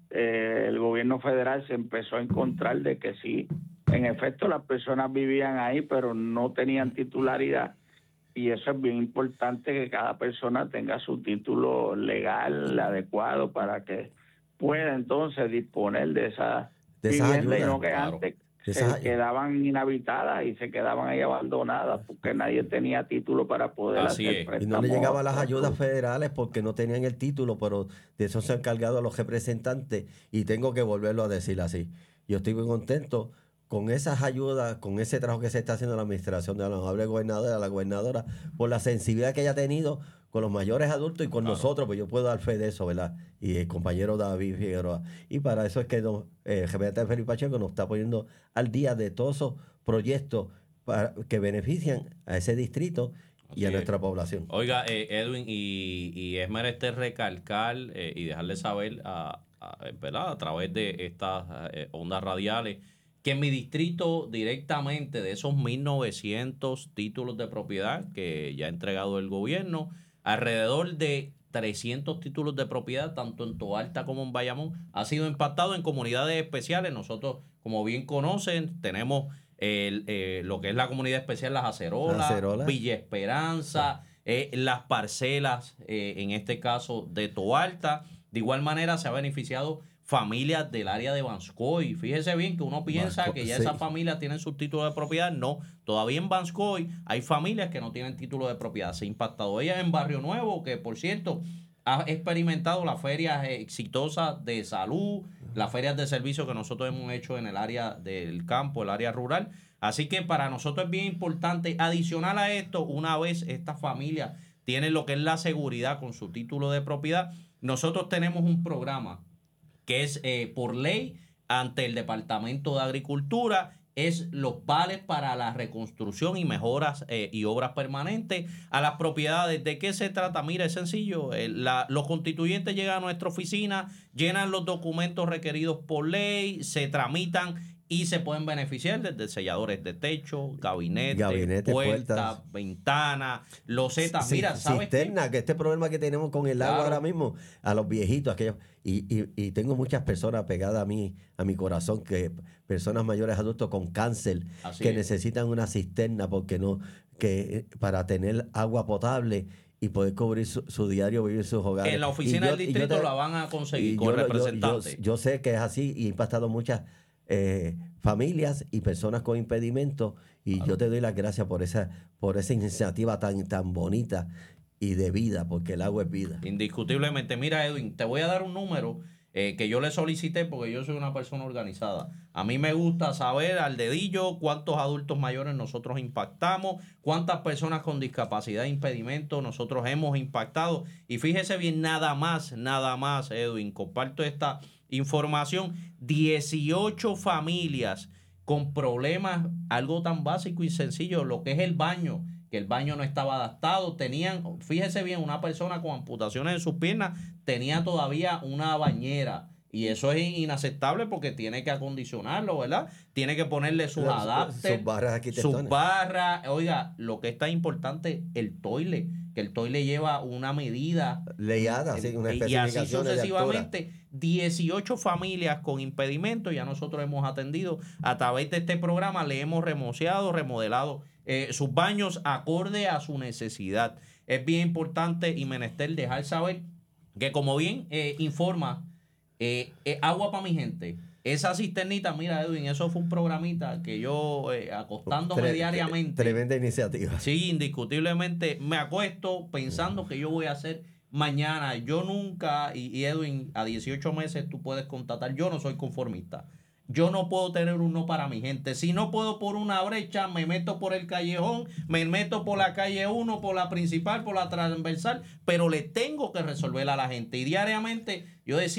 Speaker 2: eh, el gobierno federal se empezó a encontrar de que sí, en efecto las personas vivían ahí, pero no tenían titularidad, y eso es bien importante, que cada persona tenga su título legal adecuado para que pueda entonces disponer de esa
Speaker 1: de
Speaker 2: vivienda, y no que
Speaker 5: claro.
Speaker 2: antes
Speaker 1: de
Speaker 2: se
Speaker 1: esas,
Speaker 2: quedaban inhabitadas y se quedaban ahí abandonadas porque nadie tenía título para poder
Speaker 5: Así
Speaker 2: hacer
Speaker 5: es.
Speaker 2: préstamos.
Speaker 1: y no le llegaban las ayudas federales porque no tenían el título, pero de eso se han encargado los representantes, y tengo que volverlo a decir así. Yo estoy muy contento con esas ayudas, con ese trabajo que se está haciendo la administración de la honorable gobernadora, la gobernadora, por la sensibilidad que ella ha tenido con los mayores adultos y con
Speaker 5: Claro.
Speaker 1: nosotros, pues yo puedo dar fe de eso, ¿verdad? Y el compañero David Figueroa. Y para eso es que don, eh, el representante Felipe Pacheco nos está poniendo al día de todos esos proyectos para, que benefician a ese distrito y
Speaker 5: Así
Speaker 1: a
Speaker 5: es.
Speaker 1: nuestra población.
Speaker 5: Oiga, eh, Edwin, y, y es menester recalcar eh, y dejarle saber a, a, ¿verdad? a través de estas eh, ondas radiales que en mi distrito directamente de esos mil novecientos títulos de propiedad que ya ha entregado el gobierno, alrededor de trescientos títulos de propiedad, tanto en Toalta como en Bayamón, ha sido impactado en comunidades especiales. Nosotros, como bien conocen, tenemos el, eh, lo que es la comunidad especial Las Acerolas,
Speaker 1: Las Acerolas.
Speaker 5: Villa Esperanza, eh, las parcelas, eh, en este caso de Toalta. De igual manera se ha beneficiado familias del área de Vanscoy. Fíjese bien que uno piensa
Speaker 1: Vanscoy,
Speaker 5: que ya
Speaker 1: sí.
Speaker 5: esas familias tienen sus títulos de propiedad. No, todavía en Vanscoy hay familias que no tienen título de propiedad. Se ha impactado. Ella en Barrio Nuevo, que por cierto ha experimentado las ferias exitosas de salud, las ferias de servicio que nosotros hemos hecho en el área del campo, el área rural. Así que para nosotros es bien importante, adicional a esto, una vez estas familias tienen lo que es la seguridad con su título de propiedad, nosotros tenemos un programa que es eh, por ley ante el Departamento de Agricultura, es los vales para la reconstrucción y mejoras eh, y obras permanentes a las propiedades. ¿De qué se trata? Mira, es sencillo. Eh, la, los constituyentes llegan a nuestra oficina, llenan los documentos requeridos por ley, se tramitan y se pueden beneficiar desde selladores de techo, gabinete,
Speaker 1: Gabinete,
Speaker 5: puertas,
Speaker 1: puertas.
Speaker 5: ventanas, losetas.
Speaker 1: Sí,
Speaker 5: Mira, ¿sabes qué?
Speaker 1: cisterna, que este problema que tenemos con el agua
Speaker 5: Claro.
Speaker 1: ahora mismo, a los viejitos, aquellos, y, y, y tengo muchas personas pegadas a mí, a mi corazón, que personas mayores adultos con cáncer,
Speaker 5: Así
Speaker 1: que
Speaker 5: es.
Speaker 1: necesitan una cisterna porque no, que para tener agua potable y poder cubrir su, su diario vivir sus hogares.
Speaker 5: En la
Speaker 1: Y
Speaker 5: oficina
Speaker 1: yo-
Speaker 5: del
Speaker 1: y yo
Speaker 5: distrito
Speaker 1: te-
Speaker 5: la van a conseguir
Speaker 1: y
Speaker 5: con el
Speaker 1: yo lo- yo- yo-
Speaker 5: representante.
Speaker 1: Yo, sé que es así y he impactado muchas eh, familias y personas con impedimentos, y
Speaker 5: Claro.
Speaker 1: yo te doy las gracias por esa, por esa iniciativa tan, tan bonita y de vida, porque el agua es vida.
Speaker 5: Indiscutiblemente. Mira, Edwin, te voy a dar un número eh, que yo le solicité porque yo soy una persona organizada. A mí me gusta saber al dedillo cuántos adultos mayores nosotros impactamos, cuántas personas con discapacidad e impedimento nosotros hemos impactado. Y fíjese bien, nada más, nada más, Edwin, comparto esta información. dieciocho familias con problemas, algo tan básico y sencillo, lo que es el baño, que el baño no estaba adaptado. Tenían, fíjese bien, una persona con amputaciones en sus piernas tenía todavía una bañera. Y eso es inaceptable porque tiene que acondicionarlo, ¿verdad? Tiene que ponerle sus
Speaker 1: Sus-
Speaker 5: adapters,
Speaker 1: sus barras arquitectónicas.
Speaker 5: sus barras. Oiga, lo que está importante, el toile, que el toile lleva una medida.
Speaker 1: Leyada, sí, una
Speaker 5: y así
Speaker 1: especificación de altura.
Speaker 5: sucesivamente. dieciocho familias con impedimentos ya nosotros hemos atendido a través de este programa, le hemos remociado, remodelado eh, sus baños acorde a su necesidad. Es bien importante y menester dejar saber que, como bien eh, informa eh, eh, Agua para mi gente, esa cisternita, mira, Edwin, eso fue un programita que yo eh, acostándome
Speaker 1: Tre-
Speaker 5: diariamente.
Speaker 1: Tremenda iniciativa.
Speaker 5: Sí, indiscutiblemente me acuesto pensando que yo voy a hacer mañana. Yo nunca, y, y Edwin, a dieciocho meses tú puedes constatar, yo no soy conformista. Yo no puedo tener un no para mi gente. Si no puedo por una brecha, me meto por el callejón, me meto por la calle uno, por la principal, por la transversal, pero le tengo que resolver a la gente. Y diariamente yo decía,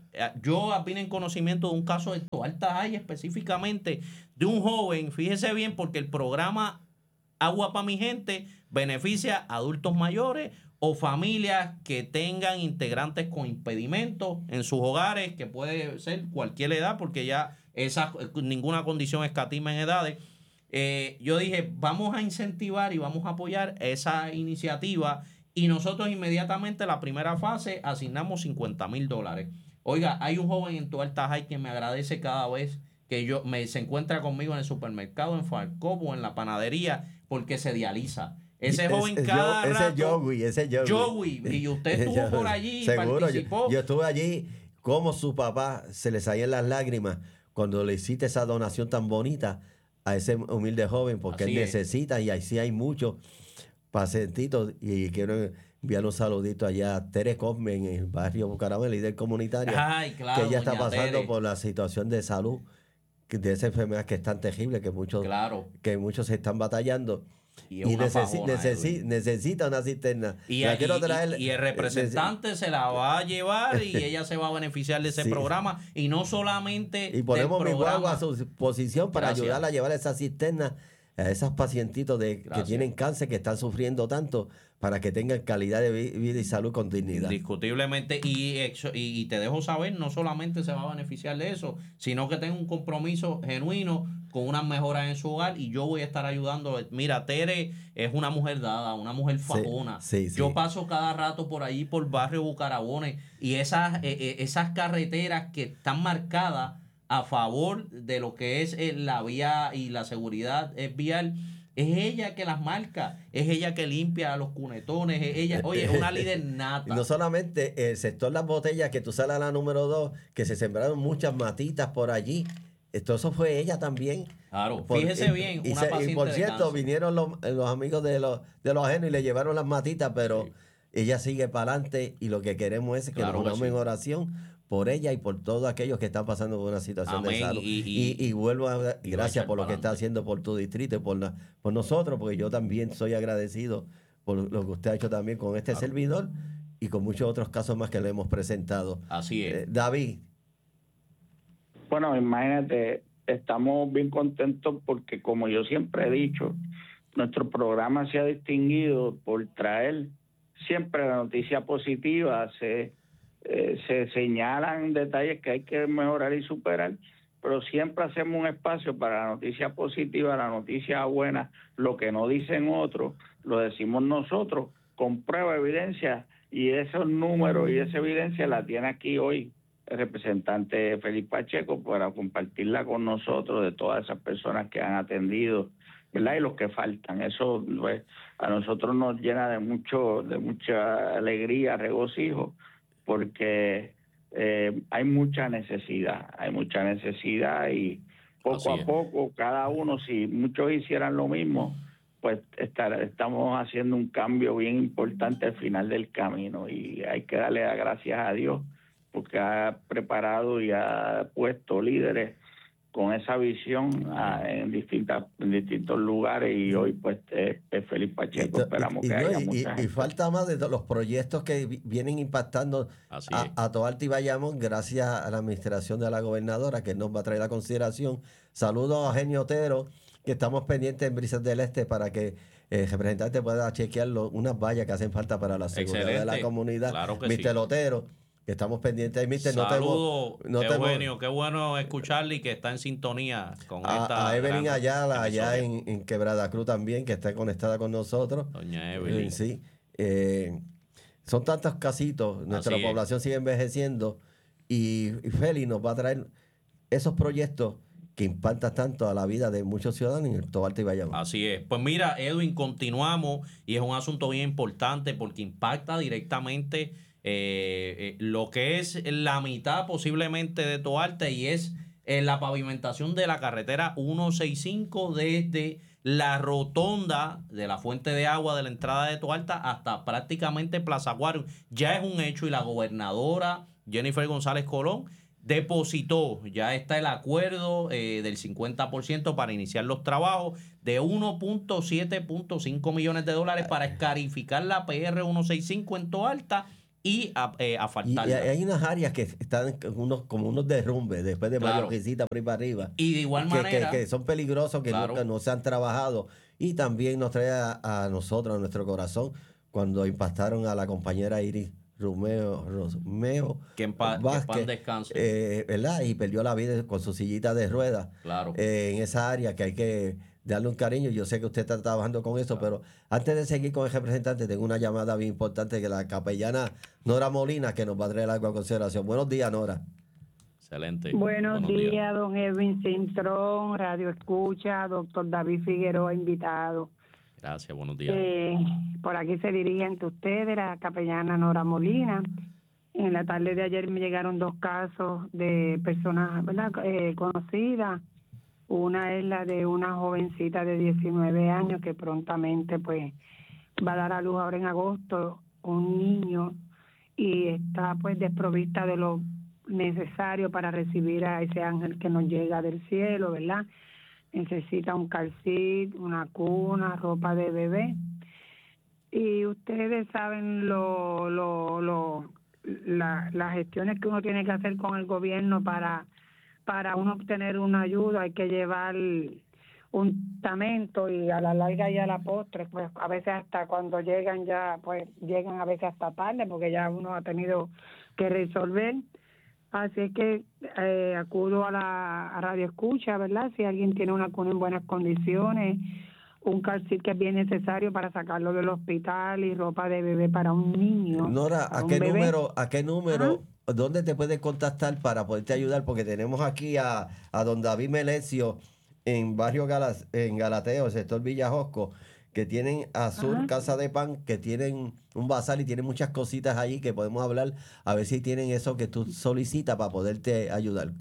Speaker 5: yo vine en conocimiento de un caso de Toalta High específicamente, de un joven, fíjese bien, porque el programa Agua para mi Gente beneficia a adultos mayores o familias que tengan integrantes con impedimentos en sus hogares, que puede ser cualquier edad, porque ya esa, ninguna condición escatima en edades. Eh, yo dije, vamos a incentivar y vamos a apoyar esa iniciativa, y nosotros inmediatamente la primera fase asignamos cincuenta mil dólares. Oiga, hay un joven en Toalta High que me agradece cada vez que yo me se encuentra conmigo en el supermercado, en Farcopo, en la panadería, porque se dializa. Ese es, joven cada
Speaker 1: yo,
Speaker 5: rato.
Speaker 1: Ese Joey, ese Joey.
Speaker 5: Joey, y usted estuvo por allí,
Speaker 1: seguro,
Speaker 5: participó.
Speaker 1: Yo, yo estuve allí, como su papá se le salían las lágrimas cuando le hiciste esa donación tan bonita a ese humilde joven, porque
Speaker 5: Así
Speaker 1: él
Speaker 5: es.
Speaker 1: necesita, y ahí sí hay muchos pacientitos, y quiero enviar un saludito allá a Tere Cosme en el barrio Bucaramanga, líder comunitaria,
Speaker 5: Ay, claro,
Speaker 1: que ella está
Speaker 5: doña
Speaker 1: pasando
Speaker 5: Tere.
Speaker 1: por la situación de salud, que- de esa enfermedad que es tan terrible, que muchos,
Speaker 5: Claro.
Speaker 1: que muchos se están batallando.
Speaker 5: Y, es
Speaker 1: Y
Speaker 5: una
Speaker 1: necesi-
Speaker 5: pajona,
Speaker 1: necesi-
Speaker 5: Edwin.
Speaker 1: necesita una cisterna.
Speaker 5: Y,
Speaker 1: La
Speaker 5: y-
Speaker 1: quiero
Speaker 5: y-
Speaker 1: traer-
Speaker 5: y el representante se la va a llevar y ella se va a beneficiar de ese
Speaker 1: Sí.
Speaker 5: programa, y no solamente
Speaker 1: Y ponemos
Speaker 5: del
Speaker 1: mi guagua
Speaker 5: programa.
Speaker 1: a su posición para
Speaker 5: Gracias.
Speaker 1: ayudarla a llevar esa cisterna a esos pacientitos de, que
Speaker 5: Gracias.
Speaker 1: tienen cáncer, que están sufriendo tanto, para que tengan calidad de vi- vida y salud con dignidad.
Speaker 5: Indiscutiblemente, y, ex- y, y te dejo saber, no solamente se va a beneficiar de eso, sino que tengo un compromiso genuino con unas mejoras en su hogar, y yo voy a estar ayudando. Mira, Tere es una mujer dada, una mujer fajona.
Speaker 1: sí, sí.
Speaker 5: Yo paso cada rato por ahí, por barrio Bucarabones, y esas, eh, eh, esas carreteras que están marcadas a favor de lo que es eh, la vía y la seguridad eh, vial, es ella que las marca, es ella que limpia los cunetones, es ella, oye, es una líder
Speaker 1: Y
Speaker 5: nata.
Speaker 1: no solamente el sector Las Botellas, que tú sales a la número dos, que se sembraron muchas matitas por allí. Esto, eso fue ella también.
Speaker 5: Claro,
Speaker 1: Por-
Speaker 5: fíjese
Speaker 1: y-
Speaker 5: bien,
Speaker 1: y,
Speaker 5: una
Speaker 1: se- y
Speaker 5: paciente
Speaker 1: por
Speaker 5: de
Speaker 1: cierto,
Speaker 5: cáncer.
Speaker 1: vinieron los, los amigos de los, de los ajenos y le llevaron las matitas, pero
Speaker 5: Sí.
Speaker 1: ella sigue para adelante, y lo que queremos es que
Speaker 5: Claro
Speaker 1: nos
Speaker 5: que
Speaker 1: unamos en
Speaker 5: sí.
Speaker 1: oración por ella y por todos aquellos que están pasando por una situación
Speaker 5: Amén.
Speaker 1: de salud.
Speaker 5: Y-
Speaker 1: Y,
Speaker 5: y-
Speaker 1: y vuelvo a dar
Speaker 5: y
Speaker 1: gracias
Speaker 5: echar
Speaker 1: por lo que
Speaker 5: pa'lante.
Speaker 1: está haciendo por tu distrito y por, la, por nosotros, porque yo también soy agradecido por lo que usted ha hecho también con este
Speaker 5: Claro.
Speaker 1: servidor y con muchos otros casos más que le hemos presentado.
Speaker 5: Así es.
Speaker 1: Eh, David,
Speaker 2: Bueno, imagínate, estamos bien contentos porque, como yo siempre he dicho, nuestro programa se ha distinguido por traer siempre la noticia positiva. Se, eh, se señalan detalles que hay que mejorar y superar, pero siempre hacemos un espacio para la noticia positiva, la noticia buena. Lo que no dicen otros, lo decimos nosotros, con prueba, evidencia, y esos números y esa evidencia la tiene aquí hoy el representante Félix Pacheco para compartirla con nosotros, de todas esas personas que han atendido, ¿verdad? Y los que faltan. Eso, pues, a nosotros nos llena de mucho, de mucha alegría, regocijo, porque eh, hay mucha necesidad, hay mucha necesidad, y poco
Speaker 5: Así
Speaker 2: a
Speaker 5: es.
Speaker 2: poco cada uno, si muchos hicieran lo mismo, pues estar, estamos haciendo un cambio bien importante al final del camino, y hay que darle las gracias a Dios porque ha preparado y ha puesto líderes con esa visión ah, en distintas en distintos lugares, y hoy pues es, es Félix Pacheco.
Speaker 1: y-
Speaker 2: Esperamos
Speaker 1: y-
Speaker 2: que
Speaker 1: y-
Speaker 2: haya
Speaker 1: y-
Speaker 2: mucha
Speaker 1: y
Speaker 2: gente.
Speaker 1: falta más de to- los proyectos que vi- vienen impactando
Speaker 5: Así
Speaker 1: a,
Speaker 5: es.
Speaker 1: a Toalta y Bayamón, gracias a la administración de la gobernadora, que nos va a traer a consideración. Saludos a Genio Otero, que estamos pendientes en Brisas del Este para que el representante pueda chequear lo- unas vallas que hacen falta para la seguridad de la
Speaker 5: Excelente.
Speaker 1: comunidad.
Speaker 5: Claro que
Speaker 1: mister
Speaker 5: sí.
Speaker 1: Otero, que estamos pendientes ahí. mister No te
Speaker 5: Saludos,
Speaker 1: hemos- no te hemos-
Speaker 5: Eugenio, qué bueno escucharle y que está en sintonía con esta
Speaker 1: a, a Evelyn
Speaker 5: gran
Speaker 1: Ayala, allá
Speaker 5: emisora.
Speaker 1: en, en Quebrada Cruz también, que está conectada con nosotros.
Speaker 5: Doña
Speaker 1: Eh,
Speaker 5: Evelyn.
Speaker 1: Sí. Eh, son tantos casitos, nuestra
Speaker 5: Así es.
Speaker 1: población sigue envejeciendo, y, y Félix nos va a traer esos proyectos que impactan tanto a la vida de muchos ciudadanos en Toalta y Bayamón.
Speaker 5: Así es. Pues mira, Edwin, continuamos, y es un asunto bien importante porque impacta directamente eh, eh, lo que es la mitad posiblemente de Toalta, y es eh, la pavimentación de la carretera ciento sesenta y cinco desde la rotonda de la fuente de agua de la entrada de Toalta hasta prácticamente Plaza Acuario. Ya es un hecho, y la gobernadora Jennifer González Colón depositó, ya está el acuerdo eh, del cincuenta por ciento para iniciar los trabajos de uno punto siete cinco millones de dólares para escarificar la P R ciento sesenta y cinco en Toalta y a, eh,
Speaker 1: Y, y
Speaker 5: asfaltarla.
Speaker 1: hay unas áreas que están unos, como unos derrumbes después de
Speaker 5: Claro.
Speaker 1: varias visitas por ahí para arriba.
Speaker 5: Y de igual
Speaker 1: que,
Speaker 5: manera,
Speaker 1: que, que son peligrosos, que
Speaker 5: claro.
Speaker 1: nunca no se han trabajado. Y también nos trae a, a nosotros, a nuestro corazón, cuando impactaron a la compañera Iris Romeo, Romeo
Speaker 5: que en paz
Speaker 1: Vázquez,
Speaker 5: descanse.
Speaker 1: eh, ¿verdad? Y perdió la vida con su sillita de ruedas.
Speaker 5: Claro.
Speaker 1: Eh, en esa área que hay que darle un cariño. Yo sé que usted está trabajando con eso, claro. Pero antes de seguir con el representante, tengo una llamada bien importante que la capellana Nora Molina, que nos va a traer algo a consideración. Buenos días, Nora.
Speaker 5: Excelente.
Speaker 6: Buenos, Buenos días, días,
Speaker 5: don
Speaker 6: Edwin Cintrón, Radio Escucha, doctor David Figueroa, invitado.
Speaker 5: Gracias, buenos días.
Speaker 6: Eh, por aquí se dirige ante ustedes la capellana Nora Molina. En la tarde de ayer me llegaron dos casos de personas, ¿verdad?, eh, conocidas. Una es la de una jovencita de diecinueve años que prontamente pues va a dar a luz ahora en agosto, un niño, y está pues desprovista de lo necesario para recibir a ese ángel que nos llega del cielo, ¿verdad? Necesita un calcit, una cuna, ropa de bebé. Y ustedes saben lo, lo, lo, la, las gestiones que uno tiene que hacer con el gobierno para, para uno obtener una ayuda. Hay que llevar un testamento y a la larga y a la postre, pues a veces hasta cuando llegan ya, pues llegan a veces hasta tarde porque ya uno ha tenido que resolver. Así es que eh, acudo a la a Radio Escucha, ¿verdad? Si alguien tiene una cuna en buenas condiciones, un calcit que es bien necesario para sacarlo del hospital y ropa de bebé para un niño.
Speaker 1: Nora, ¿a qué
Speaker 6: bebé?
Speaker 1: número, a qué número,
Speaker 6: ¿Ah?
Speaker 1: dónde te puedes contactar para poderte ayudar? Porque tenemos aquí a, a don David Melecio en Barrio Galas, en Galateo, el sector Villajosco, que tienen Azul
Speaker 6: Ajá.
Speaker 1: Casa de Pan, que tienen un bazar y tienen muchas cositas allí que podemos hablar, a ver si tienen eso que tú solicitas para poderte ayudar.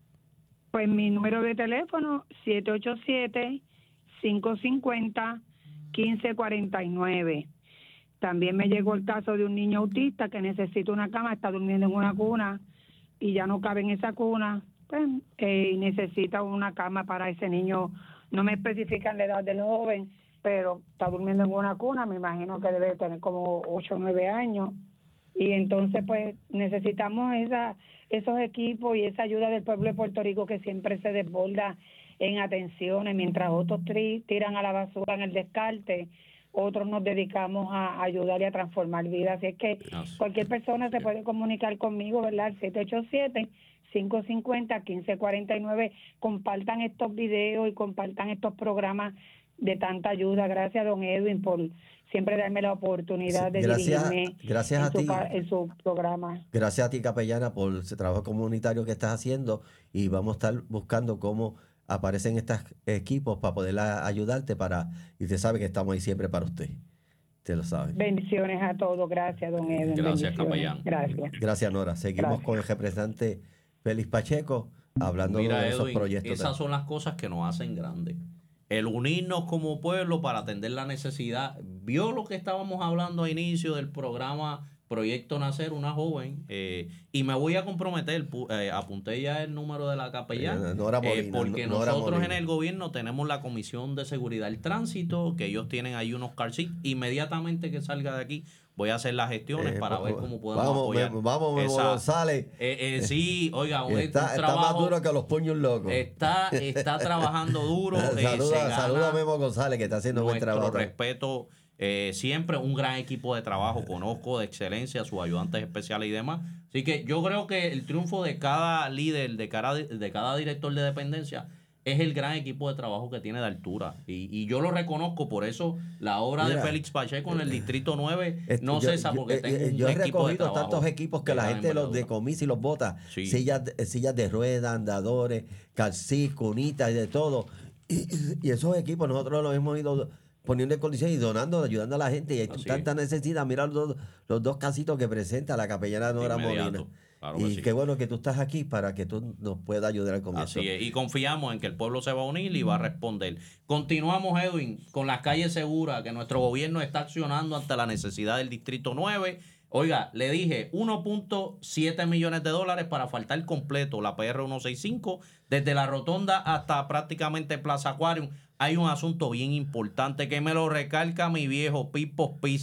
Speaker 6: Pues mi número de teléfono, siete ocho siete, cinco cinco cero, uno cinco cuatro nueve. También me llegó el caso de un niño autista que necesita una cama, está durmiendo en una cuna y ya no cabe en esa cuna, pues, eh, y necesita una cama para ese niño. No me especifican la edad del joven, pero está durmiendo en una cuna, me imagino que debe tener como ocho o nueve años. Y entonces, pues, necesitamos esa esos equipos y esa ayuda del pueblo de Puerto Rico que siempre se desborda en atenciones, mientras otros tri, tiran a la basura en el descarte, otros nos dedicamos a ayudar y a transformar vidas. Así es que cualquier persona se puede comunicar conmigo, ¿verdad? siete ocho siete, cinco cinco cero, uno cinco cuatro nueve. Compartan estos videos y compartan estos programas de tanta ayuda. Gracias, don Edwin, por siempre darme la oportunidad de
Speaker 1: gracias,
Speaker 6: dirigirme
Speaker 1: gracias a
Speaker 6: en, su,
Speaker 1: ti.
Speaker 6: en su programa.
Speaker 1: Gracias a ti, capellana, por ese trabajo comunitario que estás haciendo, y vamos a estar buscando cómo aparecen estos equipos para poder ayudarte, para y usted sabe que estamos ahí siempre para usted. Te lo sabe.
Speaker 6: Bendiciones a todos. Gracias, don Edwin.
Speaker 5: Gracias, capellán.
Speaker 6: Gracias.
Speaker 1: Gracias, Nora. Seguimos Gracias. con el representante Félix Pacheco hablando
Speaker 5: Mira,
Speaker 1: de esos
Speaker 5: Edwin,
Speaker 1: proyectos.
Speaker 5: Esas son las cosas que nos hacen grandes. El unirnos como pueblo para atender la necesidad. Vio lo que estábamos hablando a inicio del programa Proyecto Nacer, una joven, eh, y me voy a comprometer, eh, apunté ya el número de la capellana,
Speaker 1: Nora Molina,
Speaker 5: eh, porque
Speaker 1: Nora
Speaker 5: nosotros
Speaker 1: Molina.
Speaker 5: en el gobierno tenemos la Comisión de Seguridad del Tránsito, que ellos tienen ahí unos car seats. Inmediatamente que salga de aquí, voy a hacer las gestiones eh, para ver cómo podemos
Speaker 1: vamos,
Speaker 5: apoyar.
Speaker 1: Me, vamos, Memo González.
Speaker 5: Eh, eh, sí, oiga, un,
Speaker 1: está,
Speaker 5: un
Speaker 1: está
Speaker 5: trabajo,
Speaker 1: más duro que los puños locos.
Speaker 5: Está, está trabajando duro.
Speaker 1: saluda,
Speaker 5: eh,
Speaker 1: saluda a Memo González, que está haciendo buen trabajo.
Speaker 5: Nuestro respeto. Eh, siempre un gran equipo de trabajo, conozco de excelencia, sus ayudantes especiales y demás. Así que yo creo que el triunfo de cada líder, de cada, de cada director de dependencia, es el gran equipo de trabajo que tiene de altura. Y, y yo lo reconozco, por eso la obra Mira, de Félix Pacheco en el Distrito nueve no
Speaker 1: yo,
Speaker 5: cesa porque
Speaker 1: yo,
Speaker 5: tengo un
Speaker 1: yo he
Speaker 5: equipo
Speaker 1: recogido
Speaker 5: de trabajo
Speaker 1: tantos equipos que la gente los decomisa y los bota.
Speaker 5: Sí.
Speaker 1: Sillas, sillas de ruedas, andadores, calcís, cunitas y de todo. Y, y esos equipos nosotros los hemos ido poniendo en condiciones y donando, ayudando a la gente, y hay Así tanta es. necesidad. Mira los dos, los dos casitos que presenta la capellana Nora Molina. Claro y sí. Qué bueno que tú estás aquí para que tú nos puedas ayudar al comienzo.
Speaker 5: Así es, y confiamos en que el pueblo se va a unir y va a responder. Continuamos, Edwin, con las calles seguras que nuestro gobierno está accionando ante la necesidad del Distrito nueve. Oiga, le dije uno punto siete millones de dólares para asfaltar completo la P R ciento sesenta y cinco desde la rotonda hasta prácticamente Plaza Aquarium. Hay un asunto bien importante que me lo recalca mi viejo Pipo Pizza.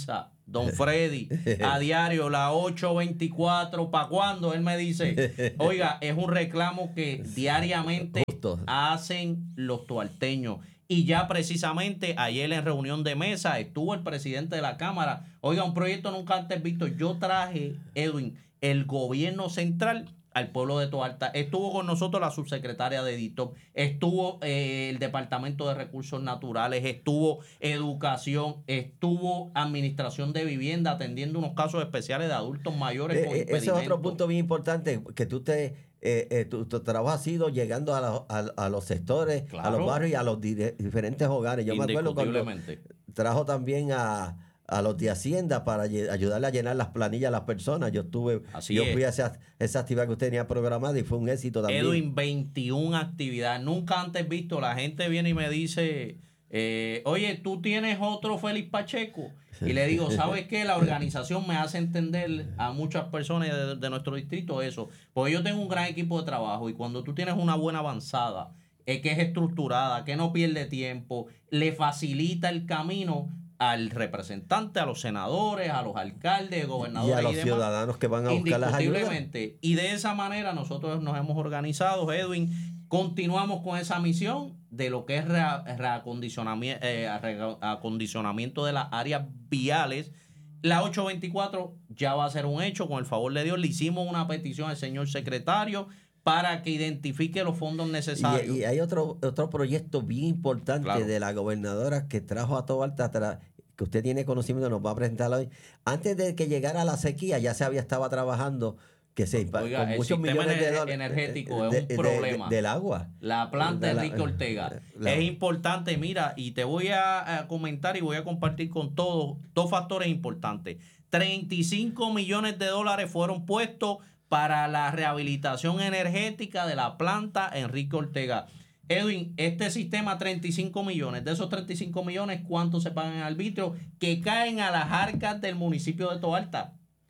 Speaker 5: don Freddy, a diario, la ocho veinticuatro, ¿para cuándo? Él me dice, oiga, es un reclamo que diariamente
Speaker 1: Justo.
Speaker 5: hacen los tuarteños. Y ya precisamente ayer en reunión de mesa estuvo el presidente de la Cámara. Oiga, un proyecto nunca antes visto. Yo traje, Edwin, el gobierno central al pueblo de Toalta. Estuvo con nosotros la subsecretaria de DITOP, estuvo eh, el Departamento de Recursos Naturales, estuvo Educación, estuvo Administración de Vivienda, atendiendo unos casos especiales de adultos mayores con
Speaker 1: Eh,
Speaker 5: impedimentos.
Speaker 1: ese es otro punto bien importante, que tú te, eh, eh, tu, tu trabajo ha sido llegando a, la- a, a los sectores,
Speaker 5: Claro.
Speaker 1: a los barrios y a los di- diferentes hogares. Yo me acuerdo cuando
Speaker 5: Indiscutiblemente.
Speaker 1: trajo también a, a los de Hacienda para lle- ayudarle a llenar las planillas a las personas. Yo estuve,
Speaker 5: Así
Speaker 1: yo
Speaker 5: es.
Speaker 1: fui a esa, esa actividad que usted tenía programada y fue un éxito también.
Speaker 5: Edwin, veintiuna actividades. Nunca antes visto. La gente viene y me dice, eh, oye, ¿tú tienes otro Félix Pacheco? Y le digo, ¿sabes qué? La organización me hace entender a muchas personas de, de nuestro distrito eso. Porque yo tengo un gran equipo de trabajo y cuando tú tienes una buena avanzada, eh, que es estructurada, que no pierde tiempo, le facilita el camino al representante, a los senadores, a los alcaldes, gobernadores
Speaker 1: y a los
Speaker 5: demás.
Speaker 1: ciudadanos que van a buscar las ayudas.
Speaker 5: Indiscutiblemente. Y de esa manera nosotros nos hemos organizado, Edwin. Continuamos con esa misión de lo que es rea- reacondicionamiento, eh, re- acondicionamiento de las áreas viales. La ocho veinticuatro ya va a ser un hecho, con el favor de Dios. Le hicimos una petición al señor secretario para que identifique los fondos necesarios.
Speaker 1: Y, y hay otro otro proyecto bien importante
Speaker 5: Claro.
Speaker 1: de la gobernadora que trajo a Toalta, tra- que usted tiene conocimiento, nos va a presentar hoy. Antes de que llegara la sequía, ya se había estado trabajando que se
Speaker 5: Oiga,
Speaker 1: con
Speaker 5: el
Speaker 1: muchos
Speaker 5: sistema
Speaker 1: millones de
Speaker 5: ener-
Speaker 1: dólares
Speaker 5: energético es
Speaker 1: de-
Speaker 5: un
Speaker 1: de-
Speaker 5: problema.
Speaker 1: de- del agua.
Speaker 5: La planta
Speaker 1: De
Speaker 5: de
Speaker 1: la-
Speaker 5: Enrique Ortega.
Speaker 1: la-
Speaker 5: Es importante, mira, y te voy a, a comentar y voy a compartir con todos dos factores importantes. treinta y cinco millones de dólares fueron puestos para la rehabilitación energética de la planta Enrique Ortega. Edwin, este sistema, treinta y cinco millones. De esos treinta y cinco millones, ¿cuántos se pagan en arbitrio? Que caen a las arcas del municipio de Toalta.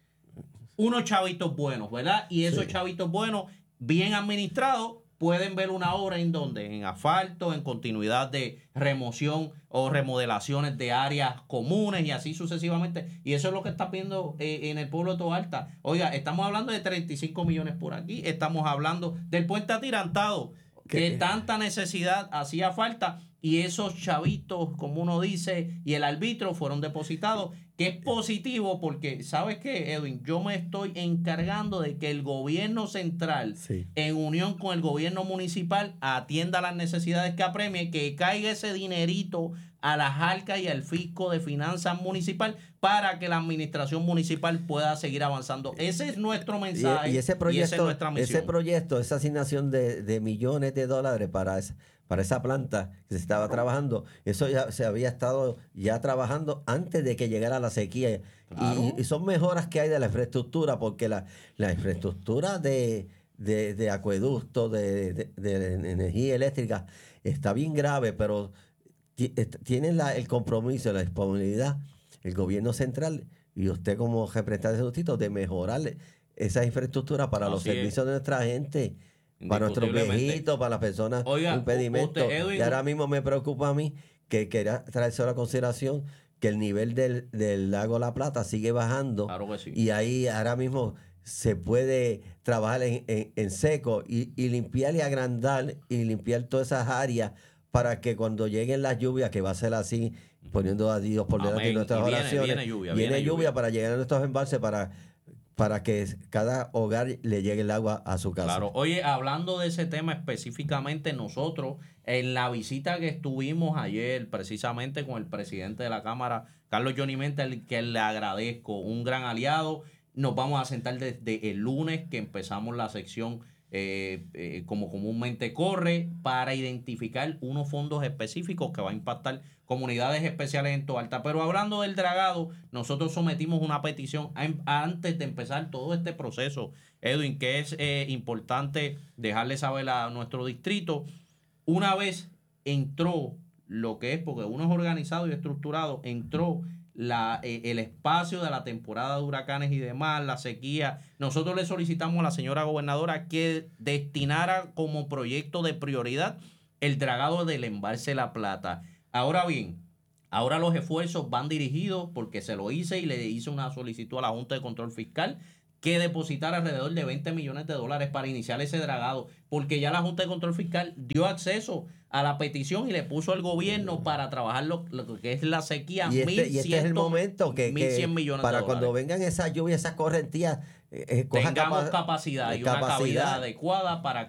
Speaker 5: Unos chavitos buenos, ¿verdad? Y esos
Speaker 1: Sí.
Speaker 5: chavitos buenos, bien administrados, pueden ver una obra en donde, en asfalto, en continuidad de remoción o remodelaciones de áreas comunes y así sucesivamente. Y eso es lo que está viendo eh, en el pueblo de Toalta. Oiga, estamos hablando de treinta y cinco millones por aquí, estamos hablando del puente atirantado,
Speaker 1: ¿Qué?
Speaker 5: que tanta necesidad hacía falta y esos chavitos, como uno dice, y el arbitro fueron depositados, que es positivo porque, ¿sabes qué, Edwin? Yo me estoy encargando de que el gobierno central,
Speaker 1: Sí.
Speaker 5: en unión con el gobierno municipal, atienda las necesidades que apremie, que caiga ese dinerito a las arcas y al fisco de finanzas municipal para que la administración municipal pueda seguir avanzando. Ese es nuestro
Speaker 1: Y,
Speaker 5: mensaje
Speaker 1: y ese
Speaker 5: esa es
Speaker 1: proyecto,
Speaker 5: nuestra misión.
Speaker 1: ese proyecto, esa asignación de, de millones de dólares para esa, para esa planta que se estaba trabajando, eso ya se había estado ya trabajando antes de que llegara la sequía.
Speaker 5: Claro.
Speaker 1: Y, y son mejoras que hay de la infraestructura, porque la, la infraestructura de, de, de acueducto, de, de, de energía eléctrica, está bien grave, pero ti- est- tienen la, el compromiso, la disponibilidad, el gobierno central y usted como representante de distrito de mejorar esa infraestructura para los
Speaker 5: Así es.
Speaker 1: servicios de nuestra gente, para nuestros
Speaker 5: Indiscutiblemente.
Speaker 1: viejitos, para las personas
Speaker 5: Oiga,
Speaker 1: con impedimentos.
Speaker 5: usted, Edwin,
Speaker 1: Y ahora mismo me preocupa a mí que quería traerse a la consideración que el nivel del, del lago La Plata sigue bajando.
Speaker 5: Claro que sí.
Speaker 1: Y ahí ahora mismo se puede trabajar en, en- en seco y, y limpiar y agrandar y limpiar todas esas áreas para que cuando lleguen las lluvias, que va a ser así, poniendo a Dios por delante de
Speaker 5: Amén.
Speaker 1: nuestras
Speaker 5: Y viene-
Speaker 1: oraciones,
Speaker 5: viene lluvia,
Speaker 1: viene
Speaker 5: viene
Speaker 1: lluvia
Speaker 5: lluvia.
Speaker 1: para llegar a nuestros embalses para, para que cada hogar le llegue el agua a su casa.
Speaker 5: Claro. Oye, hablando de ese tema específicamente, nosotros en la visita que estuvimos ayer precisamente con el presidente de la Cámara, Carlos Johnny Menta, al que le agradezco, un gran aliado, nos vamos a sentar desde el lunes que empezamos la sección eh, eh, como comúnmente corre, para identificar unos fondos específicos que va a impactar comunidades especiales en Toalta. Pero hablando del dragado, nosotros sometimos una petición a- antes de empezar todo este proceso, Edwin, que es eh, importante dejarle saber a nuestro distrito. Una vez entró lo que es, porque uno es organizado y estructurado, entró la, eh, el espacio de la temporada de huracanes y demás, la sequía. Nosotros le solicitamos a la señora gobernadora que destinara como proyecto de prioridad el dragado del embalse La Plata. Ahora bien, Ahora los esfuerzos van dirigidos, porque se lo hice y le hice una solicitud a la Junta de Control Fiscal que depositara alrededor de veinte millones de dólares para iniciar ese dragado, porque ya la Junta de Control Fiscal dio acceso a la petición y le puso al gobierno para trabajar lo, lo que es la sequía.
Speaker 1: Y este, y este es el momento que,
Speaker 5: mil cien
Speaker 1: que
Speaker 5: millones
Speaker 1: para
Speaker 5: de
Speaker 1: cuando
Speaker 5: dólares.
Speaker 1: vengan esas lluvias, esas correntías, eh, eh, coja
Speaker 5: tengamos
Speaker 1: capa-
Speaker 5: capacidad y
Speaker 1: capacidad.
Speaker 5: una cavidad adecuada para